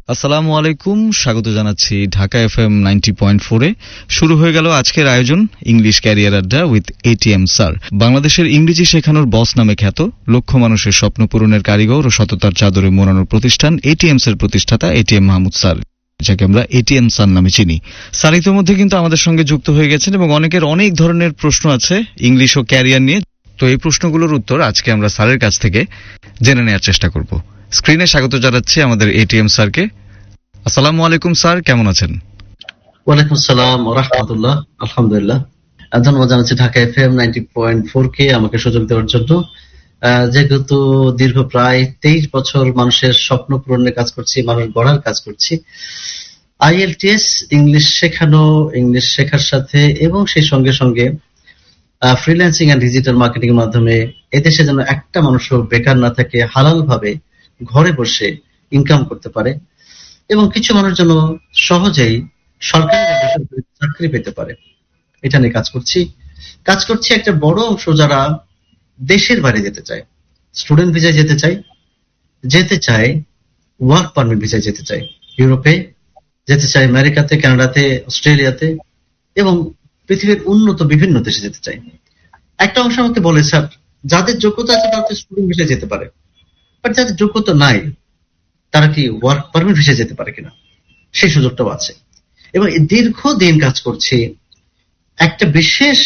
আসসালামু আলাইকুম, স্বাগত জানাচ্ছি ঢাকা এফএম 90.4-এ। শুরু হয়ে গেল আজকের আয়োজন ইংলিশ ক্যারিয়ার আড্ডা উইথ এটিএম স্যার। বাংলাদেশের ইংরেজি শেখানোর বস নামে খ্যাত, লক্ষ মানুষের স্বপ্ন পূরণের কারিগর ও সততার চাদরে মোড়ানোর প্রতিষ্ঠান এটিএমস এর প্রতিষ্ঠাতা এটিএম মাহমুদ স্যার, যাকে আমরা এটিএম স্যার নামে চিনি। স্যার ইতিমধ্যে কিন্তু আমাদের সঙ্গে যুক্ত হয়ে গেছেন এবং অনেকের অনেক ধরনের প্রশ্ন আছে ইংলিশ ও ক্যারিয়ার নিয়ে। তো এই প্রশ্নগুলোর উত্তর আজকে আমরা স্যারের কাছ থেকে জেনে নেওয়ার চেষ্টা করব। স্ক্রিনে স্বাগত জানাচ্ছি আমাদের এটিএম স্যারকে। আসসালামু আলাইকুম স্যার, কেমন আছেন? ওয়ালাইকুম আসসালাম ওয়া রাহমাতুল্লাহ। আলহামদুলিল্লাহ, ধন্যবাদ জানাচ্ছি ঢাকা এফএম 90.4 কে আমাকে সুযোগ দেওয়ার জন্য। যেহেতু দীর্ঘ প্রায় 23 বছর মানুষের স্বপ্ন পূরণের কাজ করছি, মানুষ গড়ার কাজ করছি, আইএলটিএস ইংলিশ শেখানো, ইংলিশ শেখার সাথে এবং সেই সঙ্গে সঙ্গে ফ্রিল্যান্সিং এন্ড ডিজিটাল মার্কেটিং এর মাধ্যমে এদেশে যেন একটা মানুষও বেকার না থাকে, হালাল ভাবে ঘরে বসে ইনকাম করতে পারে এবং কিছু মানুষ যেন সহজেই সরকারি চাকরি পেতে পারে, এটা নিয়ে কাজ করছি। একটা বড় অংশ যারা দেশের বাইরে যেতে চায়, স্টুডেন্ট ভিসায় যেতে চায়, ওয়ার্ক পারমিট ভিসায় যেতে চায়, ইউরোপে যেতে চায়, আমেরিকাতে, কানাডাতে, অস্ট্রেলিয়াতে এবং পৃথিবীর উন্নত বিভিন্ন দেশে যেতে চায়। একটা অংশ আমাকে বলে, স্যার যাদের যোগ্যতা আছে তারা তো স্টুডেন্ট ভিসায় যেতে পারে, বাট যাদের যোগ্যতা নাই তারা কি ওয়ার্ক পারমিট ভিসায় যেতে পারে কিনা, সেই সুযোগটাও আছে। এবং দীর্ঘদিন কাজ করছি, একটা বিশেষ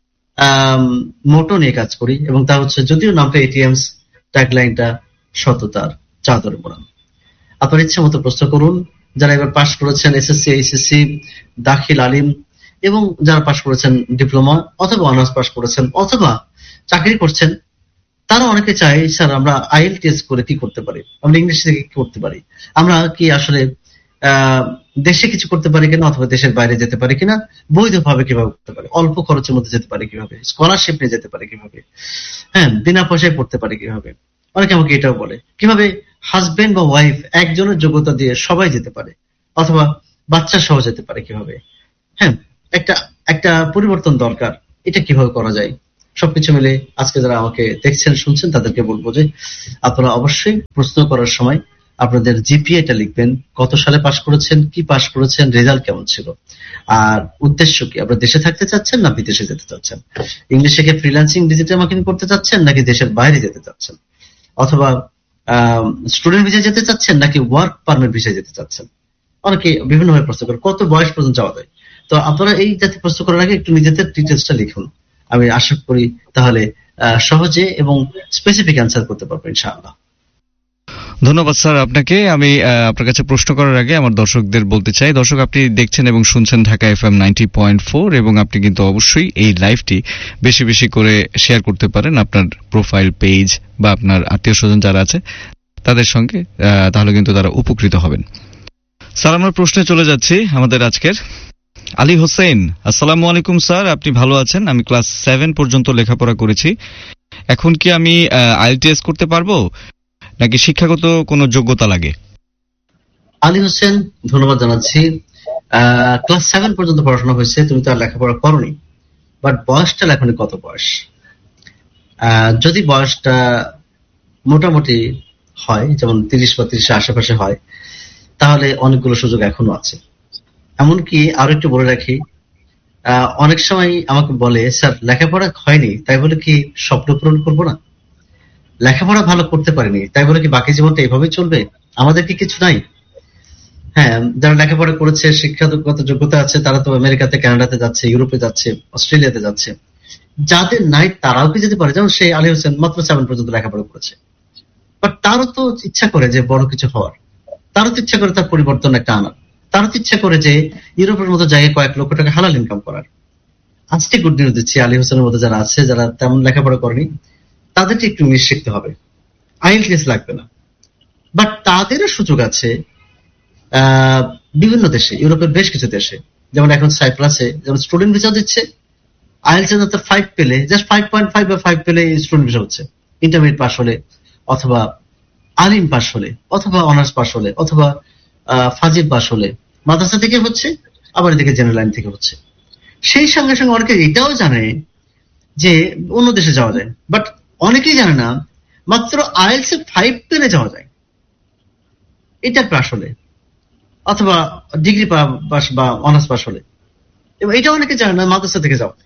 মোটো নিয়ে কাজ করি এবং তা হচ্ছে, যদিও নামটা এটিএমস, ট্যাগলাইনটা সততার চাদর মোড়ানো। আপনার ইচ্ছা মতো প্রশ্ন করুন। যারা এবার পাশ করেছেন এসএসসি, এইচএসসি, দাখিল, আলিম এবং যারা পাশ করেছেন ডিপ্লোমা অথবা অনার্স পাশ করেছেন অথবা চাকরি করছেন, তারা অনেকে চায়, স্যার আমরা আইএলটিএস করে কি করতে পারি, আমরা ইংলিশ থেকে কি করতে পারি, আমরা কি আসলে দেশে কিছু করতে পারি কিনা অথবা দেশের বাইরে যেতে পারি কিনা, বৈধভাবে কিভাবে করতে পারি, অল্প খরচের মধ্যে যেতে পারি কিভাবে, স্কলারশিপ নিয়ে যেতে পারি কিভাবে, হ্যাঁ বিনা পয়সায় পড়তে পারি কিভাবে। অনেকে আমাকে এটাও বলে, কিভাবে হাজবেন্ড বা ওয়াইফ একজনের যোগ্যতা দিয়ে সবাই যেতে পারে অথবা বাচ্চা সহ যেতে পারে কিভাবে। হ্যাঁ, একটা পরিবর্তন দরকার, এটা কিভাবে করা যায়। সবকিছু মিলে আজকে যারা আমাকে দেখছেন শুনছেন তাদেরকে বলবো যে আপনারা অবশ্যই প্রশ্ন করার সময় আপনাদের জিপিএটা লিখবেন, কত সালে পাশ করেছেন, কি পাশ করেছেন, রেজাল্ট কেমন ছিল, আর উদ্দেশ্য কি, আপনারা দেশে থাকতে চাচ্ছেন না বিদেশে যেতে চাচ্ছেন, ইংলিশ শিখে ফ্রিল্যান্সিং ডিজিটাল মার্কেটিং করতে চাচ্ছেন নাকি দেশের বাইরে যেতে চাচ্ছেন, অথবা স্টুডেন্ট ভিসায় যেতে চাচ্ছেন নাকি ওয়ার্ক পারমিট ভিসায় যেতে চাচ্ছেন। অনেকে বিভিন্নভাবে প্রশ্ন করে কত বয়স পর্যন্ত যাওয়া যায়। তো আপনারা এই জাতীয় প্রশ্ন করার আগে একটু নিজেদের ডিটেলসটা লিখুন, আমি আশা করি তাহলে সহজে এবং স্পেসিফিক অ্যান্সার করতে পারবো ইনশাআল্লাহ। ধন্যবাদ স্যার আপনাকে। আমি আপনার কাছে প্রশ্ন করার আগে আমার দর্শকদের বলতে চাই, দর্শক আপনি দেখছেন এবং শুনছেন ঢাকা এফএম 90.4 এবং আপনি কিন্তু অবশ্যই এই লাইভটি বেশি বেশি করে শেয়ার করতে পারেন আপনার প্রোফাইল পেজ বা আপনার আত্মীয় স্বজন যারা আছে তাদের সঙ্গে, তাহলে কিন্তু তারা উপকৃত হবেন। স্যার আমরা প্রশ্নে চলে যাচ্ছি আমাদের আজকের। আলী হোসেন, আসসালামু আলাইকুম স্যার, আপনি ভালো আছেন? আমি ক্লাস 7 পর্যন্ত লেখাপড়া করেছি, এখন কি আমি আইএলটিএস করতে পারবো নাকি শিক্ষাগত কোনো যোগ্যতা লাগে? আলী হোসেন, ধন্যবাদ জানাচ্ছি। ক্লাস 7 পর্যন্ত পড়াশোনা হয়েছে, তুমি তো আর লেখাপড়া করনি, বাট বয়সটা এখনই কত বয়স, যদি বয়সটা মোটামুটি হয় যেমন 30 বা 30 আশেপাশে হয়, তাহলে অনেকগুলো সুযোগ এখনো আছে। এমনকি আরো একটু বলে রাখি, অনেক সময় আমাকে বলে, স্যার লেখাপড়া হয়নি তাই বলে কি স্বপ্ন পূরণ করবো না, লেখাপড়া ভালো করতে পারিনি তাই বলে কি বাকি জীবনটা এভাবেই চলবে, আমাদের কি কিছু নাই? হ্যাঁ, যারা লেখাপড়া করেছে, শিক্ষাগত যোগ্যতা আছে, তারা তো আমেরিকাতে, কানাডাতে যাচ্ছে, ইউরোপে যাচ্ছে, অস্ট্রেলিয়াতে যাচ্ছে। যাদের নাই তারাও কি যেতে পারে, যেমন সেই আলী হোসেন মাত্র 7 পর্যন্ত লেখাপড়া করেছে, বাট তারও তো ইচ্ছা করে যে বড় কিছু হওয়ার, তারও তো ইচ্ছা করে তার পরিবর্তন একটা আনার, তারও তো ইচ্ছা করে যে ইউরোপের মতো জায়গায় কয়েক লক্ষ টাকা হালাল ইনকাম করার। আজকে গুড নিউজ দিচ্ছি, আলী হোসেনের মতো যারা আছে, যারা তেমন লেখাপড়া করেনি, তাদেরকে একটু ইংলিশ শিখতে হবে, আইএলটিএস লাগবে না, বাট তাদেরও সুযোগ আছে বিভিন্ন দেশে, ইউরোপের বেশ কিছু দেশে, যেমন এখন সাইপ্রাসে যেমন স্টুডেন্ট ভিসা দিচ্ছে, আইএলটিএস 5 পেলে, জাস্ট 5.5 বা 5 পেলে স্টুডেন্ট ভিসা হচ্ছে, ইন্টারমিডিয়েট পাস হলে অথবা আলিম পাস হলে অথবা অনার্স পাস হলে অথবা ফাজিল পাস হলে, মাদ্রাসা থেকে হচ্ছে, আবার এদিকে জেনারেল লাইন থেকে হচ্ছে। সেই সঙ্গে সঙ্গে অনেকে এটাও জানে যে অন্য দেশে যাওয়া যায়, বাট অনেকেই জানে না মাত্র আইএলটিএস 5 পেলে যাওয়া যায়। এটা আসলে অথবা ডিগ্রি পাস বা অনার্স পাস হলে, এবং এটা অনেকে জানে না, মাদ্রাসা থেকে যাও।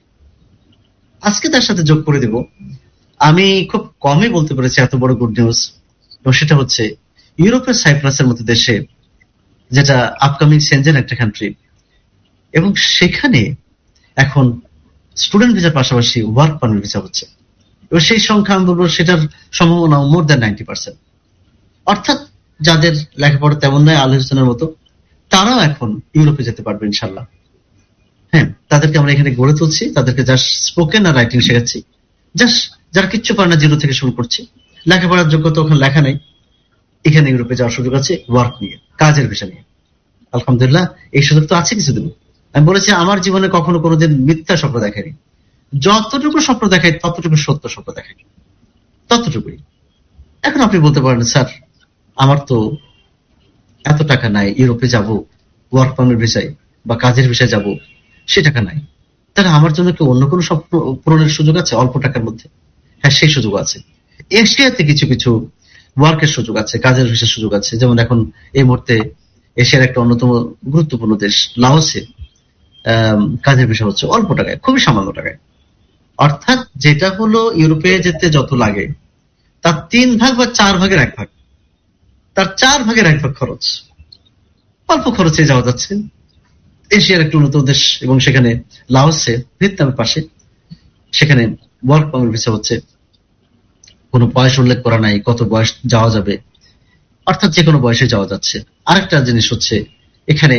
আজকে তার সাথে যোগ করে দিব, আমি খুব কমই বলতে পেরেছি এত বড় গুড নিউজ, এবং সেটা হচ্ছে ইউরোপের সাইপ্রাসের মতো দেশে, যেটা আপকামিং সেনজেন একটা কান্ট্রি, এবং সেখানে এখন স্টুডেন্ট ভিসার পাশাপাশি ওয়ার্ক পারমিট ভিসা হচ্ছে, এবং সেই সংখ্যা আমি বলবো সেটার সম্ভাবনা মোর দ্যান 90%। অর্থাৎ যাদের লেখাপড়া তেমন নয় আল হোসেনের মতো, তারাও এখন ইউরোপে যেতে পারবে ইনশাল্লাহ। হ্যাঁ, তাদেরকে আমরা এখানে গড়ে তুলছি, তাদেরকে জাস্ট স্পোকেন আর রাইটিং শেখাচ্ছি, জাস্ট যারা কিচ্ছু পারে না, জিরো থেকে শুরু করছি, লেখাপড়ার যোগ্যতা ওখানে লেখা নেই, এখানে ইউরোপে যাওয়ার সুযোগ আছে ওয়ার্ক নিয়ে, কাজের বিষয় নিয়ে। আলহামদুলিল্লাহ এই সুযোগ তো আছে কিছুদিন। আমি বলেছি আমার জীবনে কখনো কোনোদিন মিথ্যা স্বপ্ন দেখাইনি, যতটুকু স্বপ্ন দেখাই ততটুকু সত্য স্বপ্ন দেখাই, ততটুকুই। এখন আপনি বলতে পারেন স্যার আমার তো এত টাকা নাই, ইউরোপে যাব ওয়ার্ক পারমিট ভিসায় বা কাজের বিষয়ে যাব, সে টাকা নাই, তাহলে আমার জন্য কি অন্য কোনো স্বপ্ন পূরণের সুযোগ আছে অল্প টাকার মধ্যে? হ্যাঁ, সেই সুযোগ আছে। এশিয়াতে কিছু কিছু ওয়ার্কের সুযোগ আছে, কাজের ভিসার সুযোগ আছে। যেমন এখন এই মুহূর্তে এশিয়ার একটা অন্যতম গুরুত্বপূর্ণ দেশ লাওসে কাজের বিষয় হচ্ছে অল্প টাকায়, খুবই সামান্য টাকায়। অর্থাৎ যেটা হলো ইউরোপে যেতে যত লাগে তার 3 ভাগ বা 4 ভাগের 1 ভাগ, তার 4 ভাগের 1 ভাগ খরচ, অল্প খরচে যাওয়া যাচ্ছে। এশিয়ার একটি উন্নত দেশ, এবং সেখানে লাওসে ভিয়েতনামের পাশে, সেখানে ওয়ার্ক পারমিট ভিসা হচ্ছে, কোনো বয়স উল্লেখ করা নাই কত বয়স যাওয়া যাবে, অর্থাৎ যে কোনো বয়সে যাওয়া যাচ্ছে। আরেকটা জিনিস হচ্ছে এখানে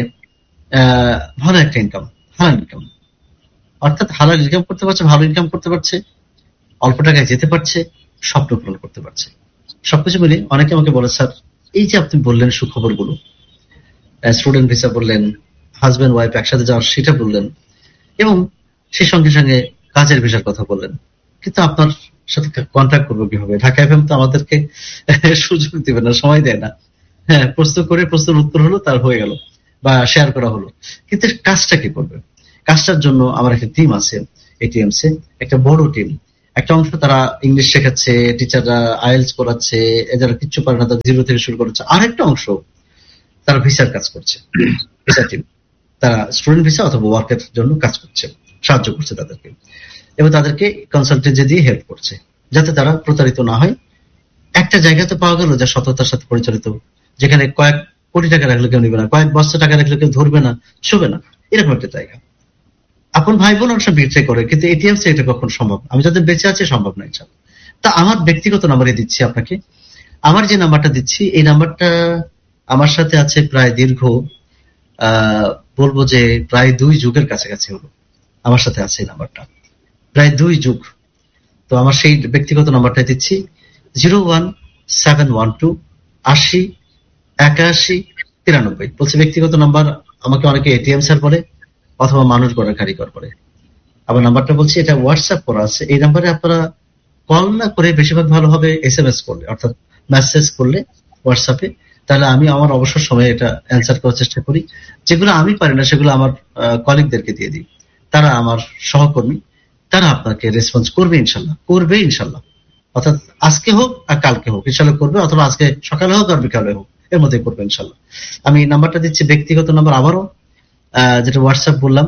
ভালো একটা ইনকাম, হালাল ইনকাম, অর্থাৎ হালাল ইনকাম করতে পারছে, ভালো ইনকাম করতে পারছে, অল্প টাকায় যেতে পারছে, স্বপ্ন পূরণ করতে পারছে। সবকিছু মিলে অনেকে আমাকে বলে স্যার এই যে আপনি বললেন সুখবর গুলো, স্টুডেন্ট ভিসা বললেন, হাজব্যান্ড ওয়াইফ একসাথে যাওয়ার সেটা বললেন, এবং সেই সঙ্গে সঙ্গে কাজের ভিসার কথা বললেন, কিন্তু আপনার সাথে কন্ট্যাক্ট করবো কিভাবে? ঢাকা এফএম তো আমাদেরকে সুযোগ দিবে না, সময় দেয় না। হ্যাঁ, প্রশ্ন করে প্রশ্নের উত্তর হলো, তার হয়ে গেল বা শেয়ার করা হলো, কিন্তু কাজটা কি করবে? কাজটার জন্য আমার একটা টিম আছে এটিএমসে, একটা বড় টিম। একটা অংশ তারা ইংলিশ শেখাচ্ছে, টিচাররা আইএলস করাচ্ছে, যারা কিচ্ছু পারে না তারা জিরো থেকে শুরু করেছে। আরেকটা অংশ তারা ভিসার কাজ করছে, ভিসা টিম, তারা স্টুডেন্ট ভিসা অথবা ওয়ার্কের জন্য কাজ করছে, সাহায্য করছে তাদেরকে, এবং তাদেরকে কনসালটেন্সি দিয়ে হেল্প করছে যাতে তারা প্রতারিত না হয়। একটা জায়গা তো পাওয়া গেল যা সততার সাথে পরিচালিত, যেখানে কয়েক কোটি টাকা রাখলে কেউ নিবে না, কয়েক বস্তা টাকা রাখলে কেউ ধরবে না, ছবে না, এরকম একটা জায়গা। আপন ভাই বোন অনেক বিট্রে করে, কিন্তু এটিএমসে এটা কখন সম্ভব? আমি যাদের বেঁচে আছে সম্ভব নয়। তা আমার ব্যক্তিগত নাম্বারে দিচ্ছি আপনাকে, আমার যে নাম্বারটা দিচ্ছি এই নাম্বারটা আমার সাথে আছে প্রায় দীর্ঘ বলবো যে প্রায় 2 যুগের কাছাকাছি হলো আমার সাথে আছে এই নাম্বারটা, প্রায় 2 যুগ। তো আমার সেই ব্যক্তিগত নাম্বারটা দিচ্ছি 01712808193। বলছি ব্যক্তিগত নাম্বার, আমাকে অনেকে এটিএম স্যার বলে অথবা মানুষ গড়ার কারিগর বলে। আবার নাম্বারটা বলছি, এটা হোয়াটসঅ্যাপ করা আছে, এই নাম্বারে আপনারা কল না করে বেশিরভাগ ভালো হবে এসএমএস করলে, অর্থাৎ মেসেজ করলে হোয়াটসঅ্যাপে, তাহলে আমি আমার অবসর সময়ে এটা অ্যান্সার করার চেষ্টা করি। যেগুলো আমি পারি না সেগুলো আমার কলিগদেরকে দিয়ে দিই, তারা আমার সহকর্মী, তারা আপনাকে রেসপন্স করবে ইনশাল্লাহ, করবে ইনশাল্লাহ। অর্থাৎ আজকে হোক আর কালকে হোক ইনশাল্লাহ করবে, অথবা আজকে সকালে হোক আর বিকালে হোক, এর মধ্যে করবে ইনশাল্লাহ। আমি নাম্বারটা দিচ্ছি ব্যক্তিগত নাম্বার আবারও, যেটা হোয়াটসঅ্যাপ বললাম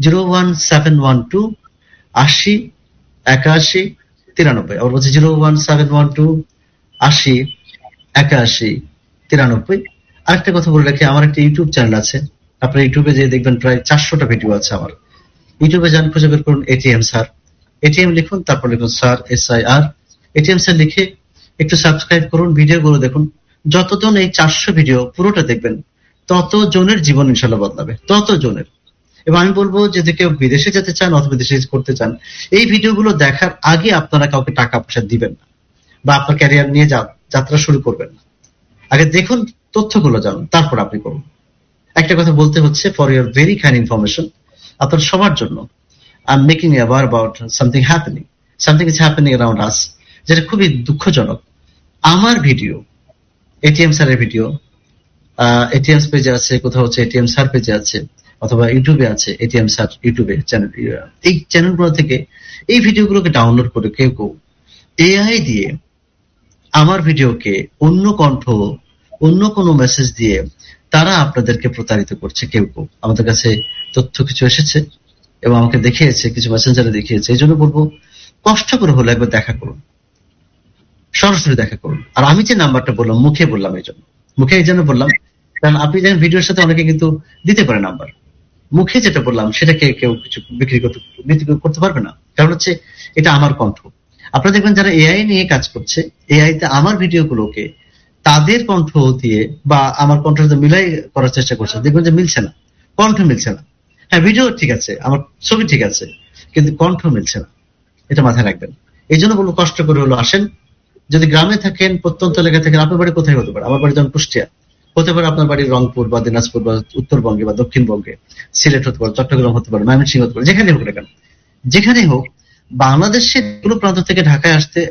01712808193। আবার বলছি 01712808193। আরেকটা কথা বলে রাখি, আমার একটা ইউটিউব চ্যানেল আছে, আপনার ইউটিউবে যে দেখবেন প্রায় 400টা ভিডিও আছে আমার। ইউটিউবে যান, খুঁজে বের করুন এটিএম স্যার, এটিএম লিখুন, তারপর লিখুন স্যার SIR, এটিএম স্যার লিখে একটু সাবস্ক্রাইব করুন, ভিডিওগুলো দেখুন। যতজন এই 400 ভিডিও পুরোটা দেখবেন তত জনের জীবন ইনশাল্লাহ বদলাবে, তত জনের। এবং আমি বলবো যদি কেউ বিদেশে যেতে চান অথবা বিদেশে করতে চান, এই ভিডিওগুলো দেখার আগে আপনারা কাউকে টাকা পয়সা দিবেন না বা আপনার ক্যারিয়ার নিয়ে যাত্রা শুরু করবেন না। আগে দেখুন, তথ্যগুলো জানুন, তারপর আপনি করুন। একটা কথা বলতে হচ্ছে, for your very kind information, আপনার সবার জন্য, I am making aware about something happening, something is happening around us, যেটা খুবই দুঃখজনক। আমার ভিডিও, এটিএম স্যারের ভিডিও, এটিএম পেজে আছে, কোথাও হচ্ছে এটিএম স্যার পেজে আছে, অথবা ইউটিউবে আছে এটিএম স্যার ইউটিউবে চ্যানেল। এই চ্যানেলগুলো থেকে এই ভিডিওগুলোকে ডাউনলোড করে কেউ কেউ এআই দিয়ে আমার ভিডিওকে অন্য কণ্ঠ অন্য কোনো মেসেজ দিয়ে তারা আপনাদেরকে প্রতারিত করছে। কেউ কেউ আমাদের কাছে তথ্য কিছু এসেছে এবং আমাকে দেখিয়েছে, কিছু মেসেঞ্জারে দেখিয়েছে। এই জন্য বলবো, কষ্ট করে হলে একবার দেখা করুন, সরাসরি দেখা করুন। আর আমি যে নাম্বারটা বললাম, মুখে বললাম, এই জন্য বললাম কারণ আপনি দেখেন ভিডিওর সাথে অনেকে কিন্তু দিতে পারে নাম্বার, মুখে যেটা বললাম সেটাকে কেউ কিছু বিক্রি করতে পারবে না। কারণ হচ্ছে এটা আমার কণ্ঠ। আপনারা দেখবেন যারা এআই নিয়ে কাজ করছে, এআই তে আমার ভিডিওগুলোকে তাদের কণ্ঠ দিয়ে বা আমার কণ্ঠের সাথে মিলাই করার চেষ্টা করছে, দেখবেন যে মিলছে না, কণ্ঠ মিলছে না। হ্যাঁ, ভিডিও ঠিক আছে, আমার ছবি ঠিক আছে, কিন্তু কণ্ঠ মিলছে না। এটা মাথায় রাখবেন। এই জন্য বলবো, কষ্ট করে হলো আসেন। যদি গ্রামে থাকেন, প্রত্যন্ত এলাকা থাকেন, আপনার বাড়ি কোথায় হতে পারে? আমার বাড়ি যেমন কুষ্টিয়া, হতে পারে আপনার বাড়ি রংপুর বা দিনাজপুর বা উত্তরবঙ্গে বা দক্ষিণবঙ্গে, সিলেট হতে পারে, চট্টগ্রাম হতে পারে, ময়মনসিংহ হতে পারে, যেখানে হোক না কেন, যেখানে হোক বাংলাদেশের কোনো প্রান্ত থেকে ঢাকায় আসতে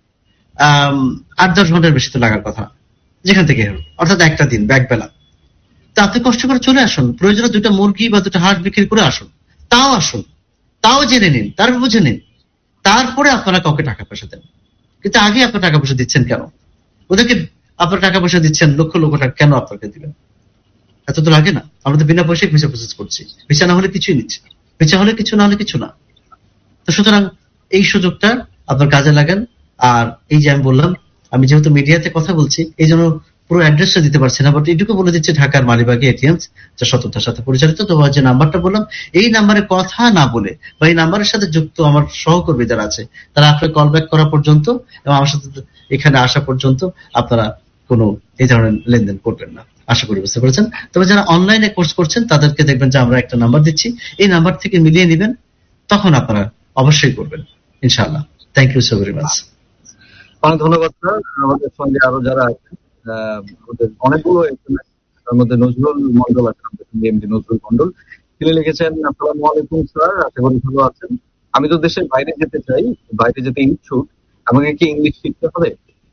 8-10 ঘন্টার বেশি তো লাগার কথা, যেখান থেকে হোক, অর্থাৎ একটা দিন ব্যাক বেলা। তা আপনি কষ্ট করে চলে আসুন, প্রয়োজনে 2টা মুরগি বা 2টা হাঁস বিক্রি করে আসুন, তাও জেনে নিন, তারপর বুঝে নিন, তারপরে আপনারা কাউকে টাকা পয়সা দেন। কিন্তু আগে আপনার টাকা পয়সা দিচ্ছেন কেন? ওদেরকে আপনার টাকা পয়সা দিচ্ছেন, লক্ষ লক্ষ টাকা কেন আপনাকে দিবেন? এত তো লাগে না। আমরা তো বিনা পয়সায় ভিসা প্রসেস করছি, ভিসা না হলে কিছুই নিচ্ছি, ভিসা হলে কিছু, না হলে কিছু না। তো সুতরাং এই সুযোগটা আপনার কাজে লাগান। আর এই যে আমি বললাম, আমি যেহেতু মিডিয়াতে কথা বলছি, এই জন্য পুরো অ্যাড্রেসটা দিতে পারছি না, বাট এটুকু বলে দিচ্ছে ঢাকার মালিবাগে এটিএম, যা সততার সাথে পরিচালিত। তো যে নাম্বারটা বললাম, এই নাম্বারে কথা না বলে বা এই নাম্বারের সাথে যুক্ত আমার সহকর্মী যারা আছে, তারা আপনার কল ব্যাক করা পর্যন্ত এবং আমার সাথে এখানে আসা পর্যন্ত আপনারা কোনো এই ধরনের লেনদেন করবেন না। আশা করি বুঝতে পেরেছেন। তবে যারা অনলাইনে কোর্স করছেন, তাদেরকে দেখবেন যে আমরা একটা নাম্বার দিচ্ছি, এই নাম্বার থেকে মিলিয়ে নেবেন, তখন আপনারা অবশ্যই করবেন ইনশাআল্লাহ। Thank you so very much. অনেক ধন্যবাদ স্যার। আমাদের সঙ্গে আরো যারা আছেন, আমাদের অনেকগুলো এসএমএস, তার মধ্যে নজরুল মন্ডল আছেন, এমডি নজরুল মন্ডল। তিনি লিখেছেন, আসসালামু আলাইকুম স্যার, আশা করি ভালো আছেন। আমি তো দেশের বাইরে যেতে চাই, বাইরে যেতে ইচ্ছুক, আমাকে কি ইংলিশ শিখতে হবে?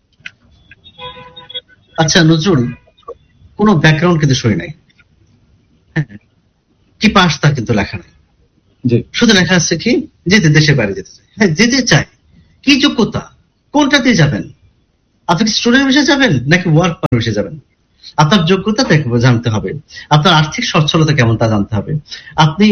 আচ্ছা নজরুল, কোনো ব্যাকগ্রাউন্ড কিন্তু সই নাই, হ্যাঁ, কি পাস তা কিন্তু লেখা নাই, শুধু লেখা আছে কি দেশের বাইরে যেতে চাই। হ্যাঁ, যেতে চাই, কি যোগ্যতা, কোনটাতে যাবেন? আপনি কি স্টুডেন্ট হিসেবে যাবেন নাকি ওয়ার্ক পারমিট হিসেবে যাবেন? আপনার যোগ্যতা জানতে হবে, আপনার আর্থিক সচ্ছলতা কেমন তা জানতে হবে, আপনি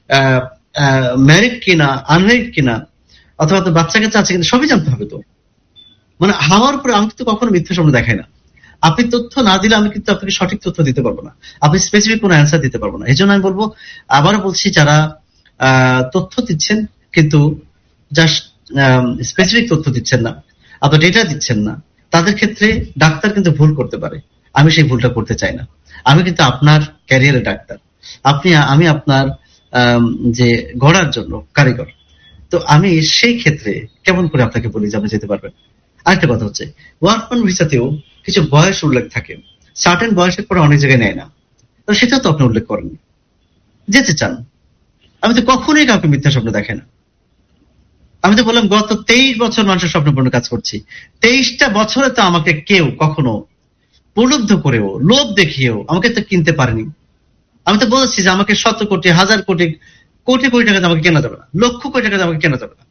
ম্যারিড কিনা, আনম্যারিড কিনা, অথবা আপনার বাচ্চা কাচ্চা আছে কিনা, সবই জানতে হবে। তো মানে হাওয়ার উপরে আমি কিন্তু কখনো মিথ্যা স্বপ্ন দেখাই না। আপনি তথ্য না দিলে আমি কিন্তু আপনাকে সঠিক তথ্য দিতে পারবো না, আপনি স্পেসিফিক কোনো অ্যান্সার দিতে পারবো না। এই জন্য আমি বলবো, আবারও বলছি, যারা তথ্য দিচ্ছেন কিন্তু জাস্ট স্পেসিফিক তথ্য দিচ্ছেন না, আপনার ডেটা দিচ্ছেন না, তাদের ক্ষেত্রে ডাক্তার কিন্তু ভুল করতে পারে। আমি সেই ভুলটা করতে চাই না। আমি কিন্তু আপনার ক্যারিয়ারের ডাক্তার, আমি আপনার যে গড়ার জন্য কারিগর। তো আমি সেই ক্ষেত্রে কেমন করে আপনাকে বলি যে আপনি যেতে পারবেন? আরেকটা কথা হচ্ছে, ওয়ার্ক পারমিট ভিসাতেও কিছু বয়স উল্লেখ থাকে, সার্টেন বয়সের পরে অনেক জায়গায় নেয় না, তো সেটা তো আপনি উল্লেখ করেন। যেতে চান, আমি তো কখনোই কাউকে মিথ্যা স্বপ্ন দেখে না। আমি তো বললাম, গত 23 বছর মানুষের স্বপ্নপূর্ণ কাজ করছি। 23টা বছরে তো আমাকে কেউ কখনো প্রলুব্ধ করেও, লোভ দেখিয়েও আমাকে তো কিনতে পারেনি। আমি তো বলেছি যে আমাকে 100 কোটি, 1000 কোটি, কোটি কোটি টাকা আমাকে কেনা যাবে না, লক্ষ কোটি টাকা আমাকে কেনা যাবে না।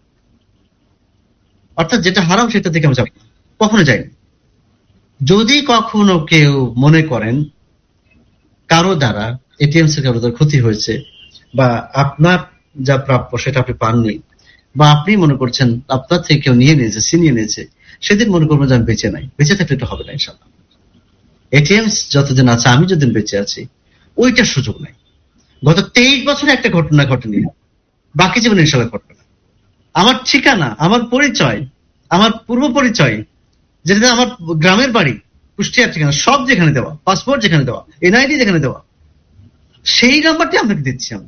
অর্থাৎ যেটা হারাম সেটা থেকে আমি যাবো না, কখনো যাইনি। যদি কখনো কেউ মনে করেন কারো দ্বারা এটিএম থেকে কারো দ্বারা ক্ষতি হয়েছে, বা আপনার যা প্রাপ্য সেটা আপনি পাননি, বা আপনি মনে করছেন আপনার থেকে কেউ নিয়ে নিয়েছে, ছিনিয়ে নিয়েছে, সেদিন মনে করবো যে আমি বেঁচে নাই। বেঁচে থাকলে এটা হবে না ইনশাল্লাহ। এটিএম যতদিন আছে, আমি যতদিন বেঁচে আছি, ওইটার সুযোগ নাই। গত 23 বছরে একটা ঘটনা ঘটেনি, বাকি জীবনে ইনশাল্লাহ ঘটবে না। আমার ঠিকানা, আমার পরিচয়, আমার পূর্ব পরিচয়, যেটা আমার গ্রামের বাড়ি, কুষ্টিয়ার ঠিকানা, সব যেখানে দেওয়া, পাসপোর্ট যেখানে দেওয়া, এনআইডি যেখানে দেওয়া, সেই নাম্বারটি আপনাকে দিচ্ছি। আমি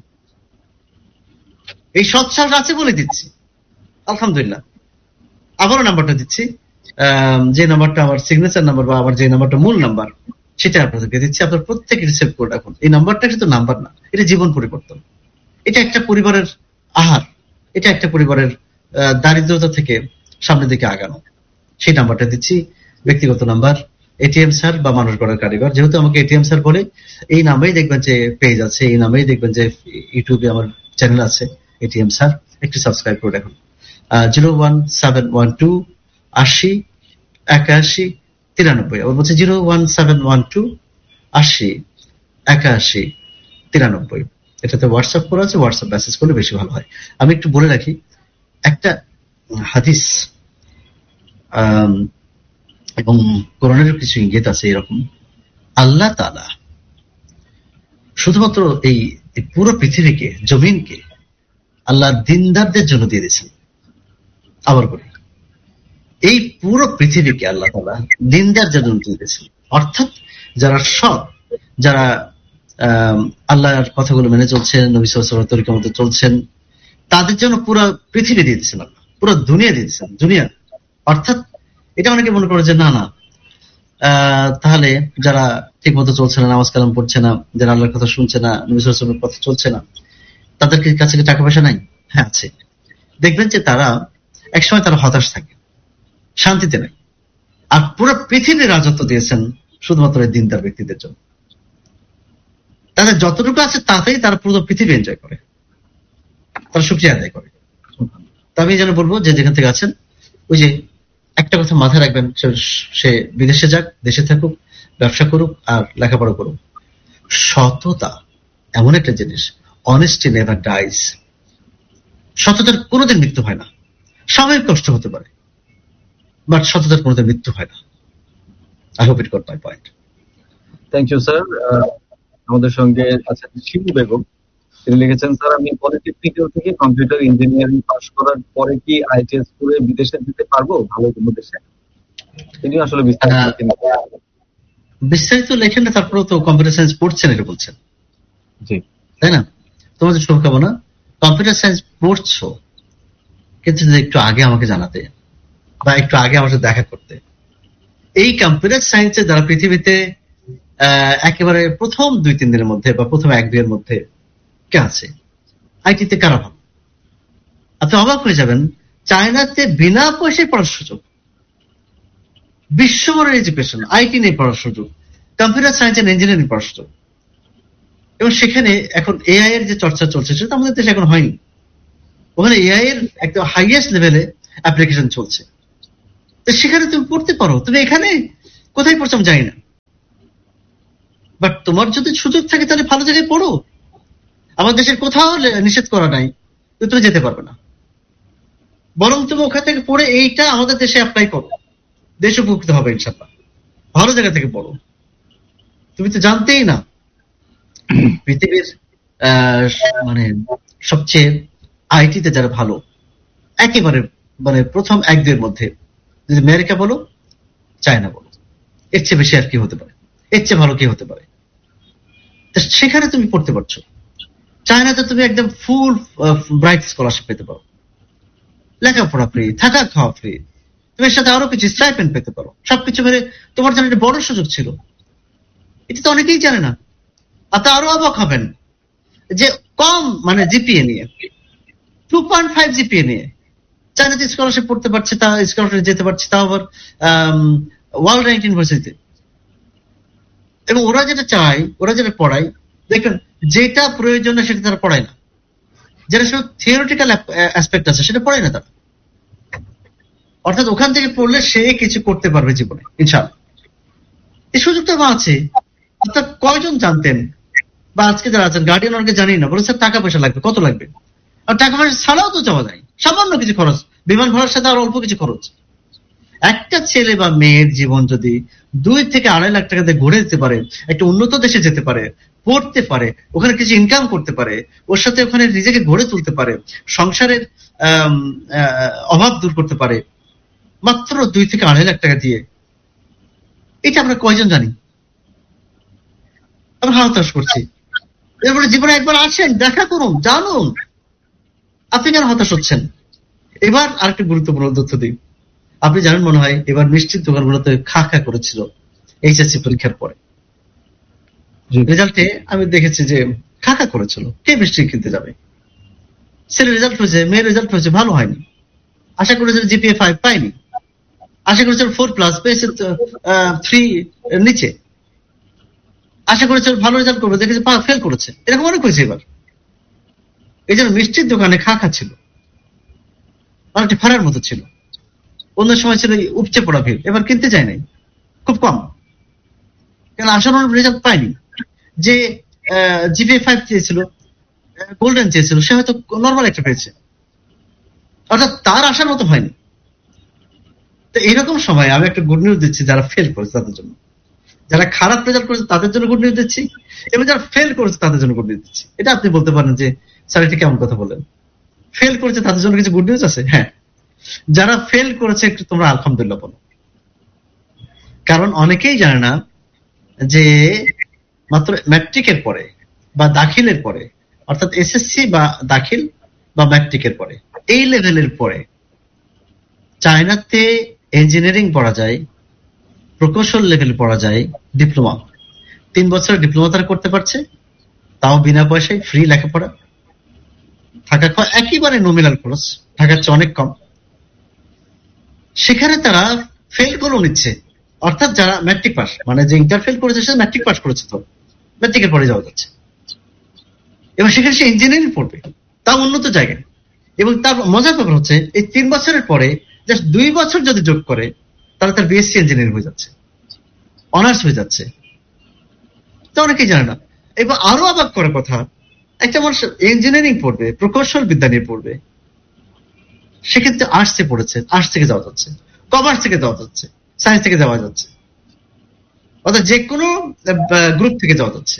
এই সৎসাহস আছে বলে দিচ্ছি, আলহামদুলিল্লাহ। আবারও নাম্বারটা দিচ্ছি, যে নাম্বারটা আমার সিগনেচার নাম্বার বা আমার যে নাম্বারটা মূল নাম্বার, সেটা আপনাদেরকে দিচ্ছি। আপনার প্রত্যেকে রিসেভ করে রাখুন। এই নাম্বারটা শুধু নাম্বার না, এটা জীবন পরিবর্তন। এটা একটা পরিবারের আহার, এটা একটা পরিবারের দারিদ্রতা থেকে সামনের দিকে আগানো। সেই নাম্বারটা দিচ্ছি, ব্যক্তিগত নাম্বার। এটিএম স্যার বা মানুষ গড়ার কারিগর, যেহেতু আমাকে এটিএম স্যার বলে, এই নামেই দেখবেন যে পেজ আছে, এই নামেই দেখবেন যে ইউটিউবে আমার চ্যানেল আছে এটিএম স্যার, একটু সাবস্ক্রাইব করে রাখুন। 01712 80 81 93। আবার বলছে 01712808193। এটাতে হোয়াটসঅ্যাপ করা আছে, হোয়াটসঅ্যাপ মেসেজ করলে বেশি ভালো হয়। আমি একটু বলে রাখি একটা হাদিস এবং কোরআনের কিছু ইঙ্গিত আছে এরকম। আল্লাহ তাআলা শুধুমাত্র এই পুরো পৃথিবীকে, জমিনকে আল্লাহ দিনদারদের জন্য দিয়ে দিয়েছেন। আবার বলি, এই পুরো পৃথিবীকে আল্লাহ তাআলা দিনদারদের জন্য দিয়ে দিয়েছেন, অর্থাৎ যারা সৎ, যারা আল্লাহর কথাগুলো মেনে চলছেন, নবী সাল্লাল্লাহু আলাইহি ওয়াসাল্লামের তরিকার মতো চলছেন, তাদের জন্য পুরো পৃথিবী দিয়ে দিয়েছেন আল্লাহ, পুরো দুনিয়া দিয়ে দিয়েছেন। দুনিয়া অর্থাৎ এটা অনেকে মনে করে যে না না, তাহলে যারা ঠিক মতো চলছে না, নামাজ কালাম পড়ছে না, যারা আল্লাহর কথা শুনছে না, নবী সাল্লাল্লাহু আলাইহি ওয়াসাল্লামের কথা চলছে না, তাদের কাছে কি টাকা পয়সা নাই? হ্যাঁ আছে। দেখবেন যে তারা একসময় তারা হতাশ থাকে, শান্তিতে নাই। আর পুরো পৃথিবীর রাজত্ব দিয়েছেন শুধুমাত্র এই দিনদার ব্যক্তিদের জন্য। তাদের যতটুকু আছে তাতেই তারা পুরো পৃথিবী এনজয় করে, তারা শুকরিয়া আদায় করে। তা আমি যেন বলবো যে যেখান থেকে আছেন, ওই যে একটা কথা মাথায় রাখবেন, সে বিদেশে যাক, দেশে থাকুক, ব্যবসা করুক আর লেখাপড়া করুক, সততা এমন একটা জিনিস, অনেস্টি নেভার ডাইজ। সততার কোনোদিন মৃত্যু হয় না। সাময়িক কষ্ট হতে পারে, বাট সততার কোনোদিন মৃত্যু হয় না। I hope it got my point. Thank you sir. আমাদের সঙ্গে আছেন শিবু বেগম। তিনি লিখেছেন, স্যার আমি পলিটেকনিক্যাল থেকে কম্পিউটার ইঞ্জিনিয়ারিং পাশ করার পরে কি আইটিএস করে বিদেশে যেতে পারবো, ভালো কোনো দেশে? তিনি আসলে বিস্তারিত লেখেন না, তারপরেও তো কম্পিউটার সায়েন্স পড়ছেন এটা বলছেন, জি তাই না? তোমাদের শুভকামনা। কম্পিউটার সায়েন্স পড়ছো, কিন্তু একটু আগে আমাকে জানাতে বা একটু আগে আমার সাথে দেখা করতে। এই কম্পিউটার সায়েন্সে যারা পৃথিবীতে একেবারে প্রথম 2-3 দিনের মধ্যে বা প্রথম 1-2 এর মধ্যে কে আছে, আইটিতে কারা ভালো? আপনি অবাক হয়ে যাবেন, চায়নাতে বিনা পয়সায় পড়ার সুযোগ, বিশ্বমানের এডুকেশন, আইটি নিয়ে পড়ার সুযোগ, কম্পিউটার সায়েন্স এন্ড ইঞ্জিনিয়ারিং পড়ার সুযোগ। এবং সেখানে এখন এআই এর যে চর্চা চলছে সেটা আমাদের দেশে এখন হয়নি। ওখানে এআই এর একদম হাইয়েস্ট লেভেলে অ্যাপ্লিকেশন চলছে। তো সেখানে তুমি পড়তে পারো। তুমি এখানে কোথায় পড়ছো আমি জানি না, বাট তোমার যদি সুযোগ থাকে তাহলে ভালো জায়গায় পড়ো। আমার দেশের কোথাও নিষেধ করা নাই তুমি যেতে পারবে না, বরং তুমি ওখান থেকে পড়ে এইটা আমাদের দেশে অ্যাপ্লাই করো, দেশ উপকৃত হবে ইনশাআল্লাহ। ভালো জায়গা থেকে পড়ো। তুমি তো জানতেই না পৃথিবীর মানে সবচেয়ে আইটিতে যারা ভালো, একেবারে মানে প্রথম 1-2 এর মধ্যে, যদি আমেরিকা বলো, চায়না বলো, এর চেয়ে বেশি আর কি হতে পারে, এর চেয়ে ভালো কি হতে পারে? সেখানে তুমি পড়তে পারছো। চায়নাতে তুমি একদম ফুল ব্রাইট স্কলারশিপ পেতে পারো, লেখাপড়া ফ্রি, থাকা খাওয়া ফ্রি, তুমি এর সাথে আরো কিছু স্টাইপেন্ড পেতে পারো, সবকিছু মিলে তোমার জন্য একটা বড় সুযোগ ছিল। এটা তো অনেকেই জানে না। আপনি আরো অবাক হবেন যে কম মানে জিপিএ নিয়ে 2.5 জিপিএ নিয়ে চায়নাতে স্কলারশিপ পড়তে পারছে, তা স্কলারশিপ যেতে পারছে, তাও আবার ওয়ার্ল্ড র্যাঙ্ক ইউনিভার্সিটিতে। এবং ওরা যেটা চায়, ওরা যেটা পড়ায়, দেখুন যেটা প্রয়োজন না সেটা তারা পড়ায় না, যেটা শুধু থিওরিটিক্যাল অ্যাসপেক্ট আছে সেটা পড়ায় না তারা। অর্থাৎ ওখান থেকে পড়লে সে কিছু করতে পারবে জীবনে ইনশাআল্লাহ। এই সুযোগটা আছে। অর্থাৎ কয়জন জানতেন, বা আজকে যারা আছেন গার্ডিয়ান অনেকে জানি না, বলে স্যার টাকা পয়সা লাগবে, কত লাগবে? আর টাকা পয়সা ছাড়াও তো যাওয়া যায়, সামান্য কিছু খরচ, বিমান ভাড়ার সাথে আর অল্প কিছু খরচ। একটা ছেলে বা মেয়ের জীবন যদি 2 থেকে 2.5 লাখ টাকা দিয়ে গড়ে দিতে পারে, একটা উন্নত দেশে যেতে পারে, পড়তে পারে, ওখানে কিছু ইনকাম করতে পারে, ওর সাথে ওখানে নিজেকে গড়ে তুলতে পারে, সংসারের অভাব দূর করতে পারে, মাত্র 2 থেকে 2.5 লাখ টাকা দিয়ে, এটা আমরা কয়জন জানি? আমরা হতাশ করছি। এরপরে জীবনে একবার আসেন, দেখা করুন, জানুন, আপনি কেন হতাশ হচ্ছেন? এবার আরেকটা গুরুত্বপূর্ণ তথ্য দিই। আপনি জানেন মনে হয় এবার মিষ্টির দোকানগুলোতে খা খা করেছিল এইচএসসি পরীক্ষার পরে। রেজাল্টে আমি দেখেছি যে খা খা করেছিল। কে মিষ্টি কিনতে যাবে? ছেলের রেজাল্ট হয়েছে, মেয়ের রেজাল্ট হয়েছে, ভালো হয়নি। আশা করেছিল জিপিএ 5 পাইনি, আশা করেছিল 4+ পেয়েছে 3 নিচে, আশা করেছিল ভালো রেজাল্ট করবে, দেখেছে ফেল করেছে। এরকম অনেক হয়েছে এবার। এই জন্য মিষ্টির দোকানে খা খা ছিল, অনেকটা ফেরার মতো ছিল। অন্য সময় ছিল উপচে পড়া ভিড়, এবার কিনতে যায় নাই। খুব কম, কারণ আশানুরূপ রেজাল্ট পায়নি। যে জিপিএ 5 চেয়েছিল, গোল্ডেন চেয়েছিল, সে হয়তো নর্মাল একটা পেয়েছে, অর্থাৎ তার আশার মতো হয়নি। তো এরকম সময় আমি একটা গুড নিউজ দিচ্ছি যারা ফেল করেছে তাদের জন্য, যারা খারাপ রেজাল্ট করেছে তাদের জন্য গুড নিউজ দিচ্ছি, এবং যারা ফেল করেছে তাদের জন্য গুড নিউজ দিচ্ছি। এটা আপনি বলতে পারেন যে স্যার এটা কেমন কথা বলেন, ফেল করেছে তাদের জন্য কিছু গুড নিউজ আছে? হ্যাঁ, যারা ফেল করেছে একটু তোমরা আলহামদুলিল্লাহ বলো। কারণ অনেকেই জানে না যে মাত্র ম্যাট্রিকের পরে বা দাখিলের পরে, অর্থাৎ এসএসসি বা দাখিল বা ম্যাট্রিকের পরে, এই লেভেলের পরে চায়নাতে ইঞ্জিনিয়ারিং পড়া যায়, প্রকৌশল লেভেল পড়া যায়, ডিপ্লোমা। 3 বছরের ডিপ্লোমা তারা করতে পারছে, তাও বিনা পয়সায়, ফ্রি লেখাপড়া, থাকা খাওয়া একেবারে নমিনাল খরচ, ঢাকার চেয়ে অনেক কম। সেখানে তারা ফেল করে নিচ্ছে, অর্থাৎ যারা ম্যাট্রিক পাস, মানে যে ইন্টার ফেল করেছে সে ম্যাট্রিক পাস করেছে, তো ম্যাট্রিকের পরে যাওয়া যাচ্ছে, এবং সেখানে সে ইঞ্জিনিয়ারিং পড়বে, তাও উন্নত জায়গায়। এবং তার মজার ব্যাপার হচ্ছে এই 3 বছরের পরে জাস্ট 2 বছর যদি যোগ করে তাহলে তার বিএসসি ইঞ্জিনিয়ারিং হয়ে যাচ্ছে, অনার্স হয়ে যাচ্ছে। তো অনেকেই জানে না। এবং আরো অবাক করার কথা, একটা মানুষ ইঞ্জিনিয়ারিং পড়বে, প্রকৌশল বিদ্যা নিয়ে পড়বে, সেক্ষেত্রে আর্টসে পড়েছে, আর্টস থেকে যাওয়া যাচ্ছে, কমার্স থেকে যাওয়া যাচ্ছে, সায়েন্স থেকে যাওয়া যাচ্ছে, অর্থাৎ যে কোনো গ্রুপ থেকে যাওয়া যাচ্ছে।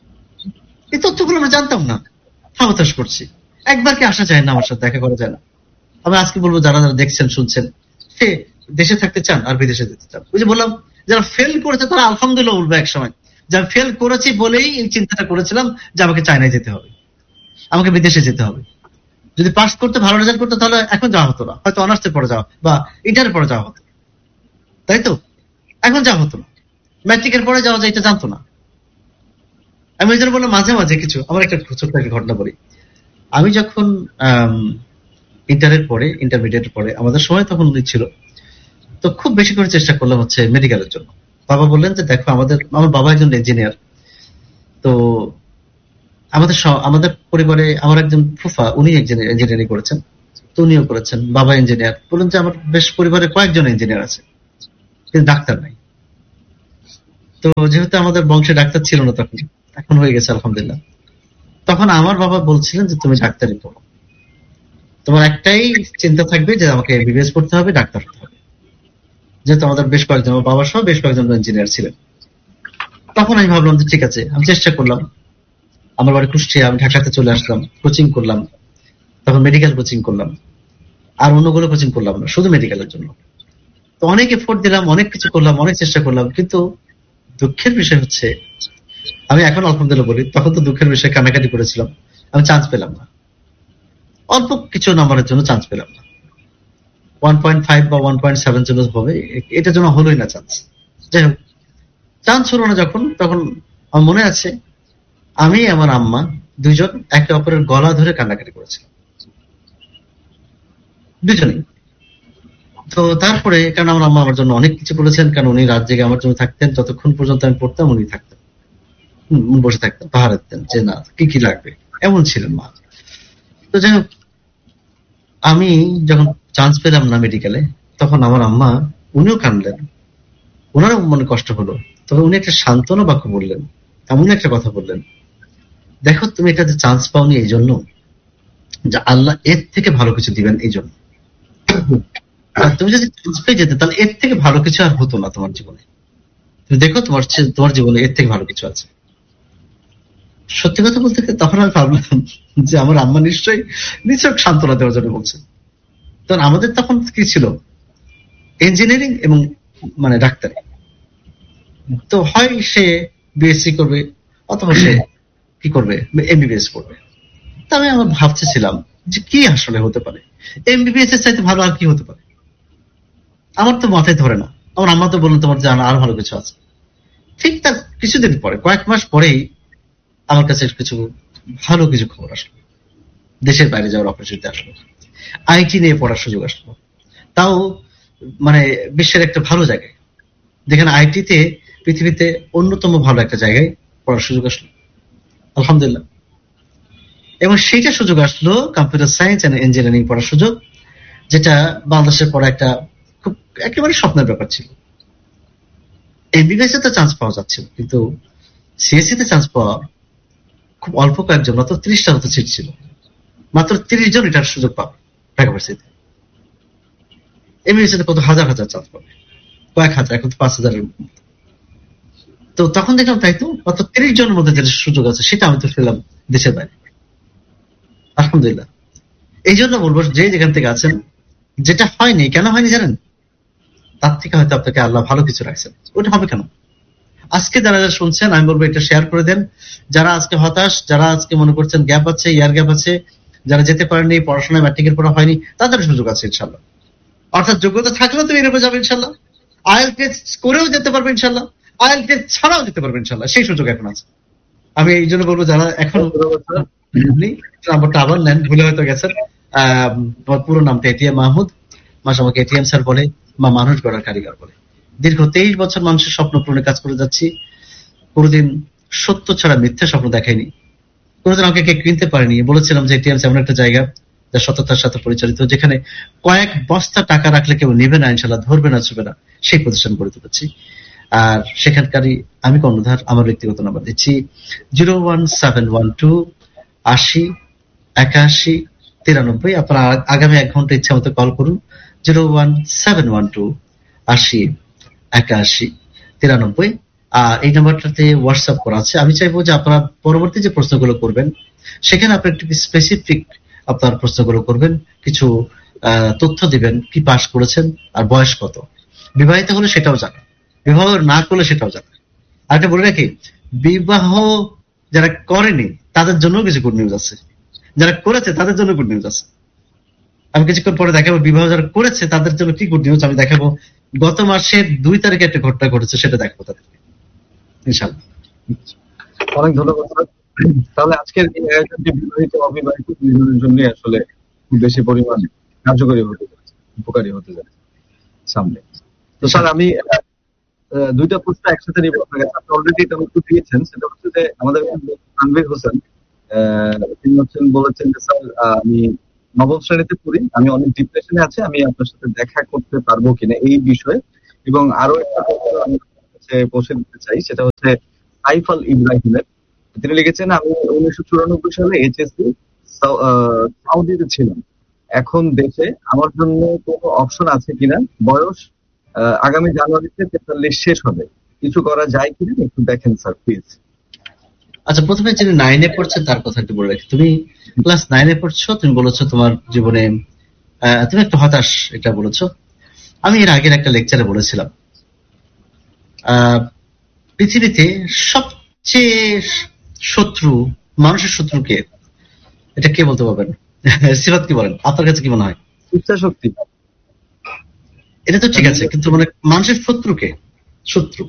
এই তথ্যগুলো আমরা জানতাম না, হাবাতাস করছি। একবার কি আসা যায় না, আমার সাথে দেখা করা যায় না? আমি আজকে বলবো যারা যারা দেখছেন শুনছেন, সে দেশে থাকতে চান আর বিদেশে যেতে চান। ওই যে বললাম, যারা ফেল করেছে তারা আলহামদুলিল্লাহ বলবে এক সময়, যারা ফেল করেছি বলেই এই চিন্তাটা করেছিলাম যে আমাকে চায়নায় যেতে হবে, আমাকে বিদেশে যেতে হবে। যদি পাস করতে, ভালো রেজাল্ট করতে, তাহলে এখন যাওয়া হতো না, হয়তো অনার্সের পরে যাওয়া বা ইন্টারের পরে যাওয়া হতো, তাই তো? এখন যাওয়া হতো না, ম্যাট্রিকের পরে যাওয়া যায় এটা জানতো না। আমি ওই জন্য বললাম মাঝে মাঝে কিছু, আমার একটা ছোট্ট একটা ঘটনা বলি। আমি যখন ইন্টারের পরে, ইন্টারমিডিয়েটের পরে, আমাদের সময় তখন ছিল, তো খুব বেশি করে চেষ্টা করলাম হচ্ছে মেডিকেলের জন্য। বাবা বললেন যে দেখো, আমার বাবা একজন ইঞ্জিনিয়ার, তো আমাদের পরিবারে আমার একজন ফুফা, উনি ইঞ্জিনিয়ারিং করেছেন, তো উনিও করেছেন, বাবা ইঞ্জিনিয়ার। বললেন যে আমার বেশ পরিবারে কয়েকজন ইঞ্জিনিয়ার আছে, কিন্তু ডাক্তার নাই। তো যেহেতু আমাদের বংশে ডাক্তার ছিল না তখন, এখন হয়ে গেছে আলহামদুলিল্লাহ। তখন আমার বাবা বলছিলেন যে তুমি ডাক্তারি পড়ো, তোমার একটাই চিন্তা থাকবে যে আমাকে এমবিবিএস পড়তে হবে, ডাক্তার হতে হবে। যেহেতু আমাদের বেশ কয়েকজন, আমার বাবা সহ বেশ কয়েকজন ইঞ্জিনিয়ার ছিলেন। তখন আমি ভাবলাম যে ঠিক আছে, আমি চেষ্টা করলাম। আমার বাড়ি কুষ্টিয়া, আমি ঢাকাতে চলে আসলাম, কোচিং করলাম, তখন মেডিকেল কোচিং করলাম, আর অন্যগুলো কোচিং করলাম না, শুধু মেডিকেলের জন্য। তো অনেক এফোর্ট দিলাম, অনেক কিছু করলাম, অনেক চেষ্টা করলাম, কিন্তু দুঃখের বিষয় হচ্ছে, আমি এখন আলহামদুলিল্লাহ বলি, তখন তো দুঃখের বিষয়, কানাকাটি করেছিলাম, আমি চান্স পেলাম না। অল্প কিছু নাম্বারের জন্য চান্স পেলাম না, 1.5 বা 1.7 জন্য হবে, এটার জন্য হলোই না চান্স। যাই হোক, চান্স হলো না যখন, তখন আমার মনে আছে আমি আমার আম্মা দুইজন একে অপরের গলা ধরে কান্নাকাটি করেছিলাম, দুজনেই। তো তারপরে, কারণ আমার আম্মা আমার জন্য অনেক কিছু করেছেন, কারণ উনি রাত জেগে আমার জন্য থাকতেন, যতক্ষণ পর্যন্ত আমি পড়তাম উনি থাকতেন, বসে থাকতেন, পাহারা দিতেন যে না কি কি লাগবে, এমন ছিলেন মা। তো যাই হোক, আমি যখন চান্স পেলাম না মেডিকেলে, তখন আমার আম্মা, উনিও কানলেন, ওনারও মনে কষ্ট হলো। তবে উনি একটা সান্ত্বনা বাক্য বললেন, এমন একটা কথা বললেন, দেখো তুমি এটা যে চান্স পাওনি এই জন্য, যে আল্লাহ এর থেকে ভালো কিছু দিবেন এই জন্য। আর তুমি যদি চান্স পেয়ে যেতে, তাহলে এর থেকে ভালো কিছু আর হতো না তোমার জীবনে। তুমি দেখো তোমার জীবনে এর থেকে ভালো কিছু আছে। সত্যি কথা বলতে তখন আমি ভাবলাম যে আমার আম্মা নিশ্চয়ই সান্ত্বনা দেওয়ার জন্য বলছেন। তখন আমাদের তখন কি ছিল, ইঞ্জিনিয়ারিং এবং মানে ডাক্তারি। তো হয় সে বিএসসি করবে, অথবা সে কি করবে, এমবিবিএস করবে। তা আমি আমার ভাবতেছিলাম যে কি আসলে হতে পারে, এমবিবিএস এর চাইতে ভালো আর কি হতে পারে। আমার তো মাথায় ধরে না। আমার আম্মা তো বললেন তোমার জানা আরো ভালো কিছু আছে। ঠিক তার কিছুদিন পরে, কয়েক মাস পরেই আমার কাছে কিছু ভালো কিছু খবর আসলো, দেশের বাইরে যাওয়ার অপরচুনিটি আসলো, আইটি নিয়ে পড়ার সুযোগ আসলো, তাও মানে বিশ্বের একটা ভালো জায়গায়, যেখানে আইটিতে পৃথিবীতে অন্যতম ভালো একটা জায়গায় পড়ার সুযোগ আসলো আলহামদুলিল্লাহ। এবং সেইটা সুযোগ আসলো কম্পিউটার সায়েন্স এন্ড ইঞ্জিনিয়ারিং পড়ার সুযোগ, যেটা বাংলাদেশের পড়া একটা খুব একেবারে স্বপ্নের ব্যাপার ছিল। এমবিবিএস তো চান্স পাওয়া যাচ্ছিল, কিন্তু সিএসসি তে চান্স পাওয়া খুব অল্প কয়েকজন, মাত্র 30টার মতো সিট ছিল, মাত্র 30 জন এটার সুযোগ পাবে ঢাকা ভার্সিটিতে। এমবিবিএস কত হাজার হাজার চান্স পাবে, কয়েক হাজার, এখন তো 5,000-এর। তো তখন দেখলাম তাই তো মাত্র 30 জনের মধ্যে যেটা সুযোগ আছে সেটা আমি তো পেলাম দেশের বাইরে, আলহামদুলিল্লাহ। এই জন্য বলবো, যে যেখান থেকে আছেন, যেটা হয়নি, কেন হয়নি জানেন? তার থেকে হয়তো আপনাকে আল্লাহ ভালো কিছু রাখছেন। ওটা হবে কেন? আজকে যারা যারা শুনছেন, আমি বলবো এটা শেয়ার করে দেন। যারা আজকে হতাশ, যারা আজকে মনে করছেন গ্যাপ আছে, ইয়ার গ্যাপ আছে, যারা যেতে পারেননি, পড়াশোনায় ম্যাট্রিকের পড়া হয়নি, তাদের সুযোগ আছে ইনশাল্লাহ। অর্থাৎ যোগ্যতা থাকলেও তুমি এরকম যাবে ইনশাল্লাহ, আইএলটিএস করেও যেতে পারবে ইনশাল্লাহ, আইএলটিএস ছাড়াও যেতে পারবে ইনশাল্লাহ, সেই সুযোগ এখন আছে। আমি এই জন্য বলবো, যারা এখন নাম্বারটা আবার নেন, ভুলে হয়তো গেছেন, তোমার পুরো নামটা এটিএম মাহমুদ, মাসে আমাকে এটিএম স্যার বলে, বা মানুষ গড়ার কারিগর বলে। দীর্ঘ 23 বছর মানুষের স্বপ্ন পূরণে কাজ করে যাচ্ছি, কোনোদিন সত্য ছাড়া মিথ্যা স্বপ্ন দেখাইনি, কোনোদিন আমাকে কে কিনতে পারেনি। বলেছিলাম যে এটিএম এমন একটা জায়গা যা সততার সাথে পরিচালিত, যেখানে কয়েক বস্তা টাকা রাখলে কেউ নেবে না ইনশাল্লাহ, ধরবে না, ছুবে না, সেই প্রতিষ্ঠান গড়ে তুলেছি। আর সেখানকারই আমি কর্ণধার। আমার ব্যক্তিগত নাম্বার দিচ্ছি 01712808193। আপনারা আগামী 1 ঘন্টা ইচ্ছা মতো কল করুন, 01712808193। এই নাম্বারটাতে হোয়াটসঅ্যাপ করা আছে। আমি চাইবো যে আপনারা পরবর্তী যে প্রশ্নগুলো করবেন, সেখানে আপনি একটু স্পেসিফিক আপনার প্রশ্নগুলো করবেন, কিছু তথ্য দিবেন, কি পাস করেছেন আর বয়স কত, বিবাহিত হলে সেটাও জানেন, বিবাহ না করলে সেটাও জানেন। আর একটা বলে রাখি, বিবাহ যারা করেনি তাদের জন্য কিছু গুড নিউজ আছে, যারা করেছে তাদের জন্য গুড নিউজ আছে। আমি কিছুক্ষণ পরে দেখাবো বিবাহ যারা করেছে তাদের জন্য কি গুড নিউজ। আমি দেখাবো গত মাসের 2 তারিখে একটা ঘটনা ঘটেছে, সেটা দেখাবো তাদেরকে ইনশাআল্লাহ। অনেক ধন্যবাদ স্যার। তাহলে আজকের এই আয়োজনটি বিবাহিত অবিবাহিত দুজনের জন্য আসলে খুব বেশি পরিমাণে কার্যকরী হতে যাচ্ছে, উপকারী হতে যাচ্ছে সামনে। তো স্যার আমি 2টা প্রশ্ন একসাথে নিব আপনার কাছে। আপনি অলরেডি এটা উত্তর দিয়েছেন, সেটা হচ্ছে যে আমাদের তানভীর হোসেন তিনি বলেছেন যে স্যার আমি 9ম শ্রেণীতে পড়ি, আমি অনেক ডিপ্রেশনে আছি, আমি আপনার সাথে দেখা করতে পারবো কিনা এই বিষয়ে। এবং আরো একটা প্রশ্ন আমি আপনার কাছে পৌঁছে দিতে চাই, সেটা হচ্ছে সাইফাল ইব্রাহিমের। তিনি লিখেছেন, আমি 1994 সালে এইচএসসি সৌদিতে ছিলাম, এখন দেশে, আমার জন্য কোনো অপশন আছে কিনা, বয়স আগামী জানুয়ারিতে 43 শেষ হবে, কিছু করা যায় কিনা একটু দেখেন স্যার প্লিজ। আচ্ছা, প্রথমে যিনি 9-এ পড়ছে তার কথা একটু বলে রাখি। তুমি ক্লাস 9-এ পড়ছো, তুমি বলেছো তোমার জীবনে তুমি একটু হতাশ, এটা বলেছো। আমি এর আগের একটা লেকচারে বলেছিলাম, পৃথিবীতে সবচেয়ে শত্রু, মানুষের শত্রুকে, এটা কে বলতে পারবেন? সিরাত কি বলেন, আপনার কাছে কি মনে হয়? ইচ্ছা শক্তি। এটা তো ঠিক আছে, কিন্তু মানে মানুষের শত্রুকে, শত্রু,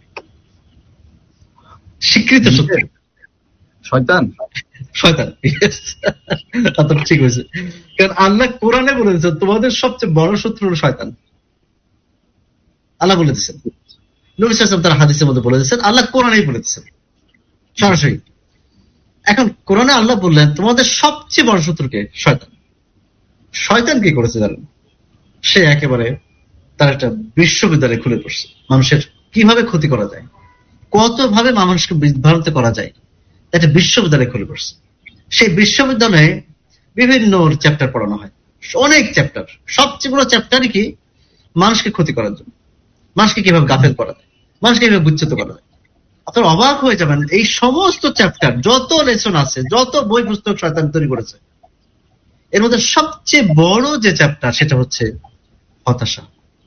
স্বীকৃত শত্রু শয়তান। শয়তান। আপনার ঠিক হয়েছে, কারণ আল্লাহ কোরআনে বলে দিয়েছেন তোমাদের সবচেয়ে বড় শত্রু হলো শয়তান। আল্লাহ বলে দিচ্ছেন, নবী সাল্লাল্লাহু আলাইহি ওয়াসাল্লাম তার হাদিসের মধ্যে বলে দিচ্ছেন, আল্লাহ কোরআনেই বলে দিচ্ছেন সরাসরি। এখন কোরআনে আল্লাহ বললেন তোমাদের সবচেয়ে বড় শত্রুকে, শয়তান। শয়তান কি করেছে জানেন? সে একেবারে তার একটা বিশ্ববিদ্যালয় খুলে পড়ছে, মানুষের কিভাবে ক্ষতি করা যায়, কত ভাবে মানুষকে বিভ্রান্ত করা যায়, একটা বিশ্ববিদ্যালয় খুলে পড়ছে। সেই বিশ্ববিদ্যালয়ে বিভিন্ন চ্যাপ্টার পড়ানো হয়, অনেক চ্যাপ্টার। সবচেয়ে বড় চ্যাপ্টারই কি? মানুষকে ক্ষতি করার জন্য, মানুষকে কিভাবে গাফেল করা যায়, মানুষকে কিভাবে বিচ্যুত করা যায়। আপনার অবাক হয়ে যাবেন, এই সমস্ত চ্যাপ্টার, যত লেসন আছে, যত বই পুস্তক শয়তান তৈরি করেছে, এর মধ্যে সবচেয়ে বড় যে চ্যাপ্টার সেটা হচ্ছে হতাশা।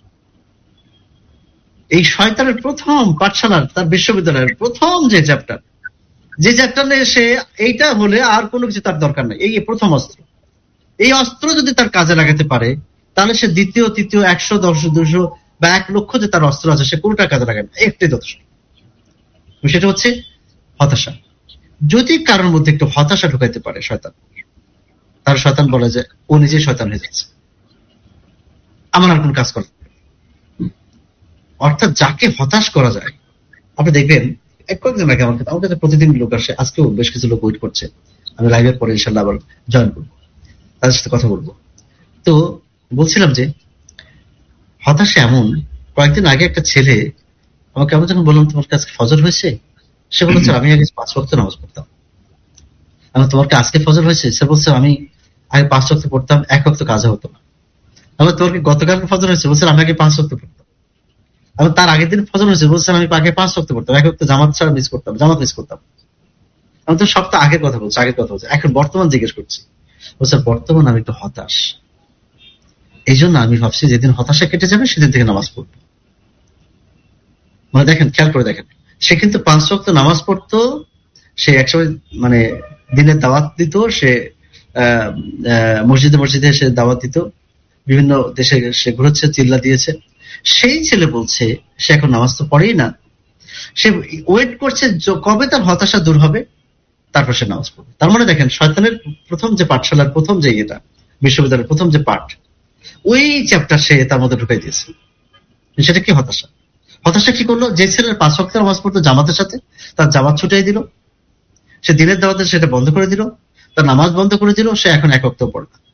এই শয়তানের প্রথম পাঠশালার, তার বিশ্ববিদ্যালয়ের প্রথম যে চ্যাপ্টার, যে চ্যাপ্টার নিয়ে সে এইটা হলে আর কোনো কিছু তার দরকার নেই, এই প্রথম অস্ত্র। এই অস্ত্র যদি তার কাজে লাগাতে পারে, তাহলে সে দ্বিতীয়, তৃতীয়, 100, 10, 200 বা 1 লক্ষ যে তার অস্ত্র আছে, সে কোনটা কাজে লাগায় না, একটাই যথেষ্ট। সেটা হচ্ছে হতাশা। যদি কারোর মধ্যে একটু হতাশা ঢুকাইতে পারে শয়তান, তার শয়তান বলে যে ও নিজেই শয়তান হয়ে যাচ্ছে, আমার আর কোন কাজ করে। অর্থাৎ যাকে হতাশ করা যায়, আপনি দেখবেন কয়েকদিন আগে আমার কাছে প্রতিদিন লোক আসে, আজকেও বেশ কিছু লোক ওয়েট করছে, আমি লাইভের পরে ইনশাল্লাহ আবার জয়েন করবো, তাদের সাথে কথা বলবো। তো বলছিলাম যে হতাশা এমন, কয়েকদিন আগে একটা ছেলে আমাকে আমি যখন বললাম তোমার কাছে ফজর হয়েছে, সে বলেছে আমি আগে 5 ওয়াক্ত নামাজ পড়তাম। আমি তোমার আজকে ফজর হয়েছে, সে বলছে আমি আগে 5 ওয়াক্ত পড়তাম, 1 ওয়াক্ত কাজা হতো না। আমি তোমার গতকালকে ফজর হয়েছে, বলছে আমি আগে 5 ওয়াক্ত পড়তাম। আমি তার আগের দিন ফজর হয়েছে, বলছেন আমি আগে 5 ওয়াক্ত পড়তাম, 1 ওয়াক্ত জামাত ছাড়া মিস করতাম, জামাত মিস করতাম। আমি তো সপ্তাহ আগের কথা বলছি, আগের কথা বলছি, এখন বর্তমান জিজ্ঞেস করছি। বলছে বর্তমান আমি একটু হতাশ, এই জন্য আমি ভাবছি যেদিন হতাশা কেটে যাবে সেদিন থেকে নামাজ পড়বো। মানে দেখেন, খেয়াল করে দেখেন, সে কিন্তু 5 ওয়াক্ত নামাজ পড়তো, সে একসময় মানে দিনের দাওয়াত দিত, সে মসজিদে মসজিদে সে দাওয়াত দিত, বিভিন্ন দেশে সে ঘুরেছে, চিল্লা দিয়েছে। সেই ছেলে বলছে সে এখন নামাজ তো পড়েই না, সে ওয়েট করছে কবে তার হতাশা দূর হবে, তারপর সে নামাজ পড়বে। তার মানে দেখেন, শয়তানের প্রথম যে পাঠশালার প্রথম যে এটা, বিশ্ববিদ্যালয়ের প্রথম যে পাঠ, ওই চ্যাপ্টার সে তার মধ্যে ঢুকাই দিয়েছে। সেটা কি হতাশা? হতাশা কি করলো? যে ছেলের 5 ওয়াক্ত নামাজ পড়তো জামাতের সাথে, তার জামাত ছুটাই দিল, সে দিনের দাওয়াতে সেটা বন্ধ করে দিল, তার নামাজ বন্ধ করে দিল, সে এখন 1 ওয়াক্ত পড়ে না।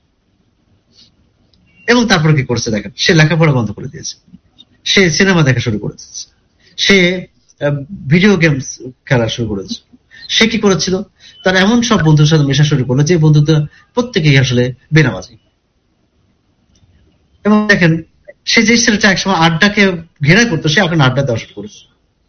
এবং তারপরে কি করছে দেখেন, সে লেখাপড়া বন্ধ করে দিয়েছে, সে সিনেমা দেখা শুরু করে দিয়েছে, সে ভিডিও গেমস খেলা শুরু করেছে। সে কি করেছিল, তার এমন সব বন্ধুর সাথে মেশা শুরু করলো যে বন্ধুদের প্রত্যেকেই আসলে বেনামাজি। এবং দেখেন, সে যে ছেলেটা একসময় আড্ডাকে ঘৃণা করতো, সে এখন আড্ডা দেওয়া শুরু করেছে।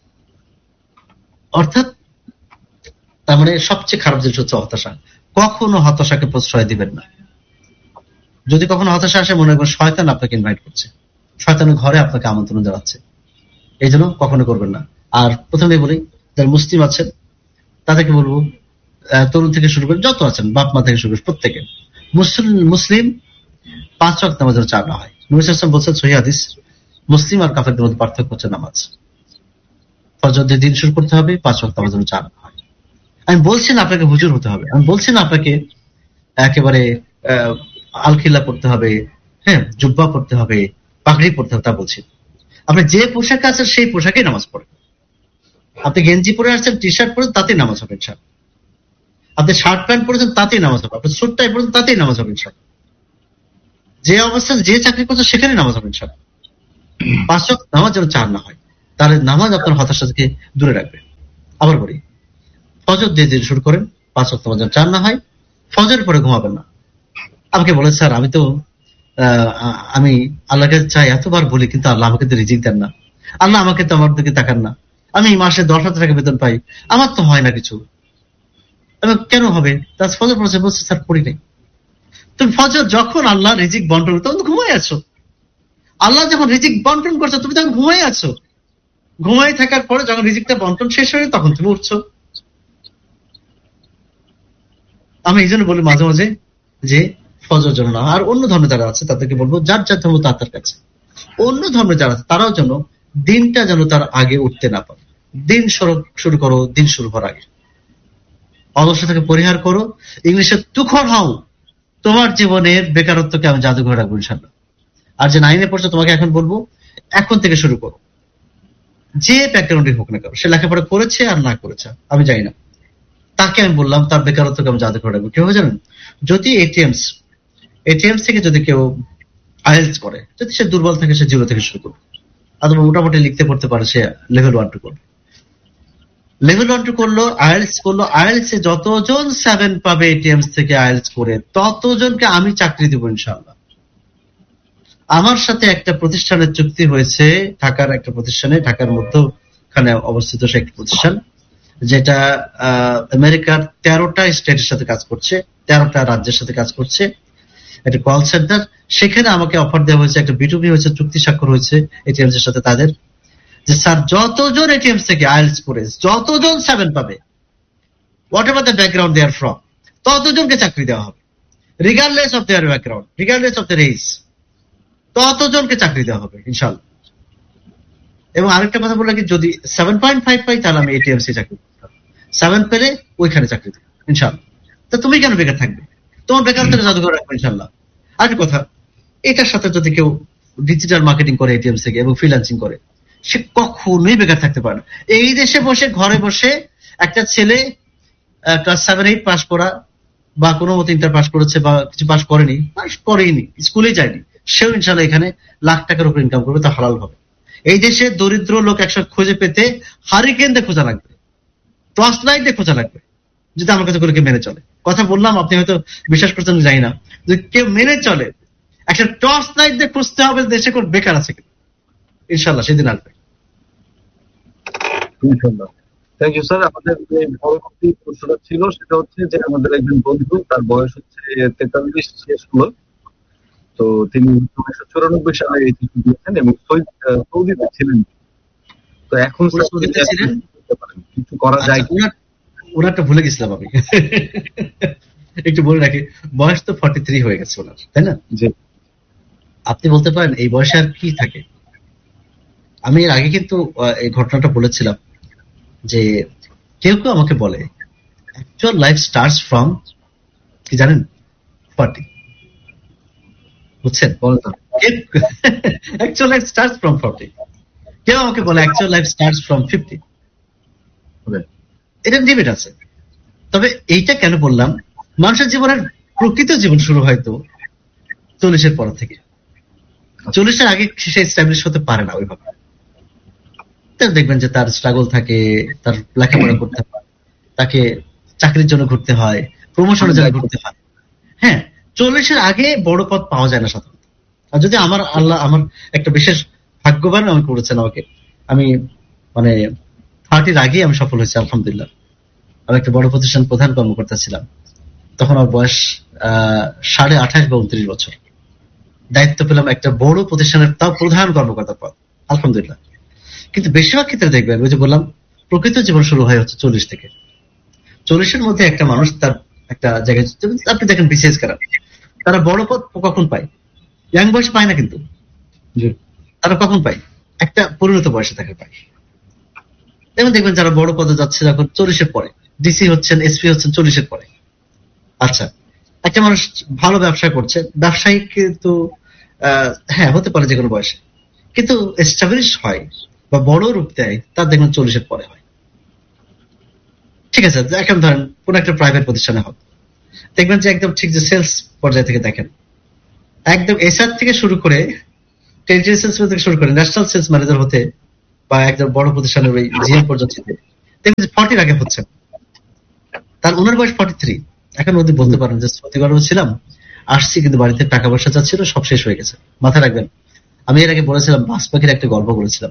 অর্থাৎ তার মানে সবচেয়ে খারাপ জিনিস হচ্ছে হতাশা। কখনো হতাশাকে প্রশ্রয় দিবেন না। যদি কখনো হতাশা আসে, মনে করবেন শয়তান আপনাকে ইনভাইট করছে, শয়তানের ঘরে আপনাকে আমন্ত্রণ জানাচ্ছে, এই জন্য কখনো করবেন না। আর প্রথমে বলি, যারা মুসলিম আছেন তাদেরকে বলবো, তরুণ থেকে শুরু করে যত আছেন, বাপ মা থেকে শুরু করে প্রত্যেকে, মুসলিম 5 ওয়াক্ত নামাজের 4 না হয়। নবী সাল্লাল্লাহু আলাইহি ওয়াসাল্লাম বলছেন সহিহ হাদিস, মুসলিম আর কাফেরদের মধ্যে পার্থক্য হচ্ছে নামাজ। ফজর দিয়ে দিন শুরু করতে হবে, 5 ওয়াক্ত নামাজের 4 না হয়। আমি বলছি না আপনাকে হুজুর হতে হবে, আমি বলছি না আপনাকে একেবারে আলখিল্লা পড়তে হবে, হ্যাঁ জুব্বা পড়তে হবে, পাগড়ি পড়তে হবে, তা বলছি। আপনি যে পোশাকে আছেন সেই পোশাকেই নামাজ পড়েন। আপনি গেঞ্জি পরে আসছেন, টি শার্ট পরে, তাতেই নামাজ হবে ইনশাআল্লাহ। আপনি শার্ট প্যান্ট পরেছেন, তাতেই নামাজ হবে। আপনি স্যুট টাই পরেছেন, তাতেই নামাজ হবে ইনশাআল্লাহ। যে অবস্থায় যে চাকরি করছেন সেখানে নামাজ হবে ইনশাআল্লাহ। 5 ওয়াক্ত নামাজ যেন 4 না হয়, তাহলে নামাজ আপনার হতাশা থেকে দূরে রাখবে। আবার বলি, ফজর দিয়ে দিন শুরু করেন, 5 ওয়াক্ত নামাজ যেন 4 না হয়। ফজরের পরে ঘুমাবেন না। আমাকে বলে স্যার আমি আল্লাহকে চাই, এতবার বলি, কিন্তু আল্লাহ আমাকে তো রিজিক দেন না, আল্লাহ আমাকে তো আমার দিকে তাকান না, আমি মাসে 10,000 টাকা বেতন পাই, আমার তো হয় না কিছু, আমি কেন হবে? তার ফজর পড়ছে, বলছে স্যার পড়ি নাই। তুমি ফজর যখন আল্লাহ রিজিক বন্টন, তখন তো ঘুমাই আছো। আল্লাহ যখন রিজিক বন্টন করছো, তুমি তখন ঘুমাই আছো। ঘুমাই থাকার পরে যখন রিজিকটা বন্টন শেষ হয়ে, তখন তুমি উঠছো। আমি এই জন্য বলি মাঝে মাঝে যে ফজর জন্য না। আর অন্য ধর্মে যারা আছে তাদেরকে বলবো, যার যার ধর্ম তার কাছে, অন্য ধর্মে যারা আছে তারাও যেন দিনটা যেন তার আগে উঠতে না পারে। দিন শুরু করো, দিন শুরু হওয়ার আগে অলসতাকে পরিহার করো। ইংলিশে তুখর হও, তোমার জীবনের বেকারত্বকে আমি জাদুঘর রাখবো ইনশাআল্লাহ। আর যে 9-এ পড়ছো, তোমাকে এখন বলবো, এখন থেকে শুরু করো। যে ব্যাকগ্রাউন্ডে হোক না কেন, সে লেখাপড়া করেছে আর না করেছে আমি জানি না, তাকে আমি বললাম তার বেকারত্বকে আমি জাদুঘর রাখবো। কেউ জানেন, যদি এটিএমস থেকে যদি কেউ আইএলটিএস করে, যদি সে দুর্বল থাকে, সে 0 থেকে শুরু করবে। অথবা মোটামুটি লিখতে পড়তে পারে, সে লেভেল 1-2 করবে। লেভেল 1-2 করলো, আইএলটিএস করলো, আইএলটিএস এ যতজন 7 পাবে এটিএমস থেকে আইএলটিএস করে, ততজনকে আমি চাকরি দেবো ইনশাআল্লাহ। আমার সাথে একটা প্রতিষ্ঠানের চুক্তি হয়েছে, ঢাকার একটা প্রতিষ্ঠানে, ঢাকার মধ্যখানে অবস্থিত সে একটা প্রতিষ্ঠান, যেটা আমেরিকার 13টা স্টেটের সাথে কাজ করছে, 13টা রাজ্যের সাথে কাজ করছে, একটা কল সেন্টার। সেখানে আমাকে অফার দেওয়া হয়েছে, একটা বিটুবি হয়েছে, চুক্তি স্বাক্ষর হয়েছে এটিএমস এর সাথে তাদের, যে স্যার যতজন এটিএমস থেকে আইএলটিএস করে যতজন 7 পাবে, what ever the background they are from, ততজনকে চাকরি দেওয়া হবে, regardless of their background, regardless of their age, ততজনকে চাকরি দেওয়া হবে ইনশাআল্লাহ। এবং আরেকটা কথা বললাম কি, যদি 7.5 পাই তাহলে আমি এটিএমসি চাকরি, 7 পেলে ওইখানে চাকরি দেবো ইনশাআল্লাহ। তো তুমি কেন বেকার থাকবে? তোমার বেকারত্বটা জাদুঘর রাখবো ইনশাআল্লাহ। আরেকটা কথা, এটার সাথে যদি কেউ ডিজিটাল মার্কেটিং করে এটিএমস থেকে এবং ফ্রিল্যান্সিং করে, সে কখনোই বেকার থাকতে পারে না। এই দেশে বসে, ঘরে বসে একটা ছেলে ক্লাস 7-8 পাস করা, বা কোনো মতো ইন্টার পাস করেছে, বা কিছু পাস করেনি, স্কুলেই যায়নি, সেও ইনশাআল্লাহ এখানে লাখ টাকার উপর ইনকাম করবে, তা হালাল হবে। এই দেশে দরিদ্র লোক একসাথে খুঁজে পেতে হারিকেন দিয়ে খোঁজা লাগবে, টর্চ লাইট দিয়ে খোঁজা লাগবে, যদি আমার কাছে করে কেউ মেনে চলে। কথা বললাম, আপনি হয়তো বিশ্বাস করছেন জানি না, যদি কেউ মেনে চলে একটা টর্চ লাইট দিয়ে খুঁজতে হবে দেশে কোন বেকার আছে কিনা। ইনশাল্লাহ সেদিন আসবে। ইনশাআল্লাহ। Thank you sir. আমাদের যে পরবর্তী প্রশ্নটা ছিল সেটা হচ্ছে যে আমাদের একজন বন্ধু, তার বয়স হচ্ছে 43 শেষ হলো। তো তিনি 1994 সালে এই চিঠি দিয়েছেন এবং সৌদিতে ছিলেন। তো এখন উনি সৌদিতে ছিলেন? কিছু করা যায় কি? ওনারটা ভুলে গেছিলাম আমি। একটু বলে রাখি, বয়স তো 43 হয়ে গেছে ওনার, তাই না? জি। আপনি বলতে পারেন এই বয়সে আর কি থাকে। আমি এর আগে কিন্তু এই ঘটনাটা বলেছিলাম যে কেউ কেউ আমাকে বলে অ্যাকচুয়াল লাইফ স্টার্টস ফ্রম, কি জানেন, 40। বুঝছেন? Actual life starts from 40। কেউ আমাকে বলে অ্যাকচুয়াল লাইফ স্টার্টস ফ্রম 50। এটা ডিবেট আছে। তবে এইটা কেন বললাম, মানুষের জীবনের প্রকৃত জীবন শুরু হয়তো 40-এর পর থেকে। 40-এর আগে সে এস্টাবলিশ হতে পারে না ওইভাবে। দেখবেন যে তার স্ট্রাগল থাকে, তার লেখাপড়া করতে হয়, তাকে চাকরির জন্য ঘুরতে হয়, প্রমোশনের জন্য ঘুরতে হয়। হ্যাঁ, 40-এর আগে বড় পদ পাওয়া যায় না সাধারণত। আর যদি আল্লাহ আমার একটা বিশেষ ভাগ্যবান আমি করেছেন আমাকে, আমি মানে 30-এর আগেই আমি সফল হয়েছি আলহামদুলিল্লাহ। আমি একটা বড় প্রতিষ্ঠান প্রধান কর্মকর্তা ছিলাম, তখন আমার বয়স 28.5 বা 29 বছর। দায়িত্ব পেলাম একটা বড় প্রতিষ্ঠানের, তাও প্রধান কর্মকর্তা পদ, আলহামদুলিল্লাহ। কিন্তু বেশিরভাগ ক্ষেত্রে দেখবেন, ওই যে বললাম প্রকৃত জীবন শুরু হয় হচ্ছে 40 থেকে। 40-এর মধ্যে একটা মানুষ তার একটা জায়গায়, আপনি দেখেন বিসিএস কারা, তারা বড় পদ কখন পায়? ইয়াং বয়সে পায় না, কিন্তু তারা কখন পায়? একটা পরিণত বয়সে তাকে পায়। এবং দেখবেন যারা বড় পদে যাচ্ছে যখন 40-এর পরে, ডিসি হচ্ছেন, এসপি হচ্ছেন 40-এর পরে। আচ্ছা, একটা মানুষ ভালো ব্যবসা করছে, ব্যবসায়ী কিন্তু হ্যাঁ হতে পারে যে কোনো বয়সে, কিন্তু এস্টাবলিশ হয় বা বড় রূপ দেয় তার দেখবেন 40-এর পরে হয়। ঠিক আছে, এখন ধরেন কোন একটা প্রাইভেট প্রতিষ্ঠানে হবে, দেখবেন যে একদম ঠিক যে সেলস পর্যায় থেকে দেখেন, একদম এসআর থেকে শুরু করে, টেরিটরি সেলস থেকে শুরু করে ন্যাশনাল সেলস ম্যানেজার হতে, বা একদম বড় প্রতিষ্ঠানের ওই জিএম পর্যন্ত দেখবেন 40-এর আগে হচ্ছে। তার ওনার বয়স 43। এখন ওদের বলতে পারেন যে সৌদি আরবে ছিলাম, আসছি কিন্তু বাড়িতে টাকা পয়সা চাচ্ছিল, সব শেষ হয়ে গেছে। মাথায় রাখবেন, আমি এর আগে বলেছিলাম বাস পাখির একটা গল্প বলেছিলাম।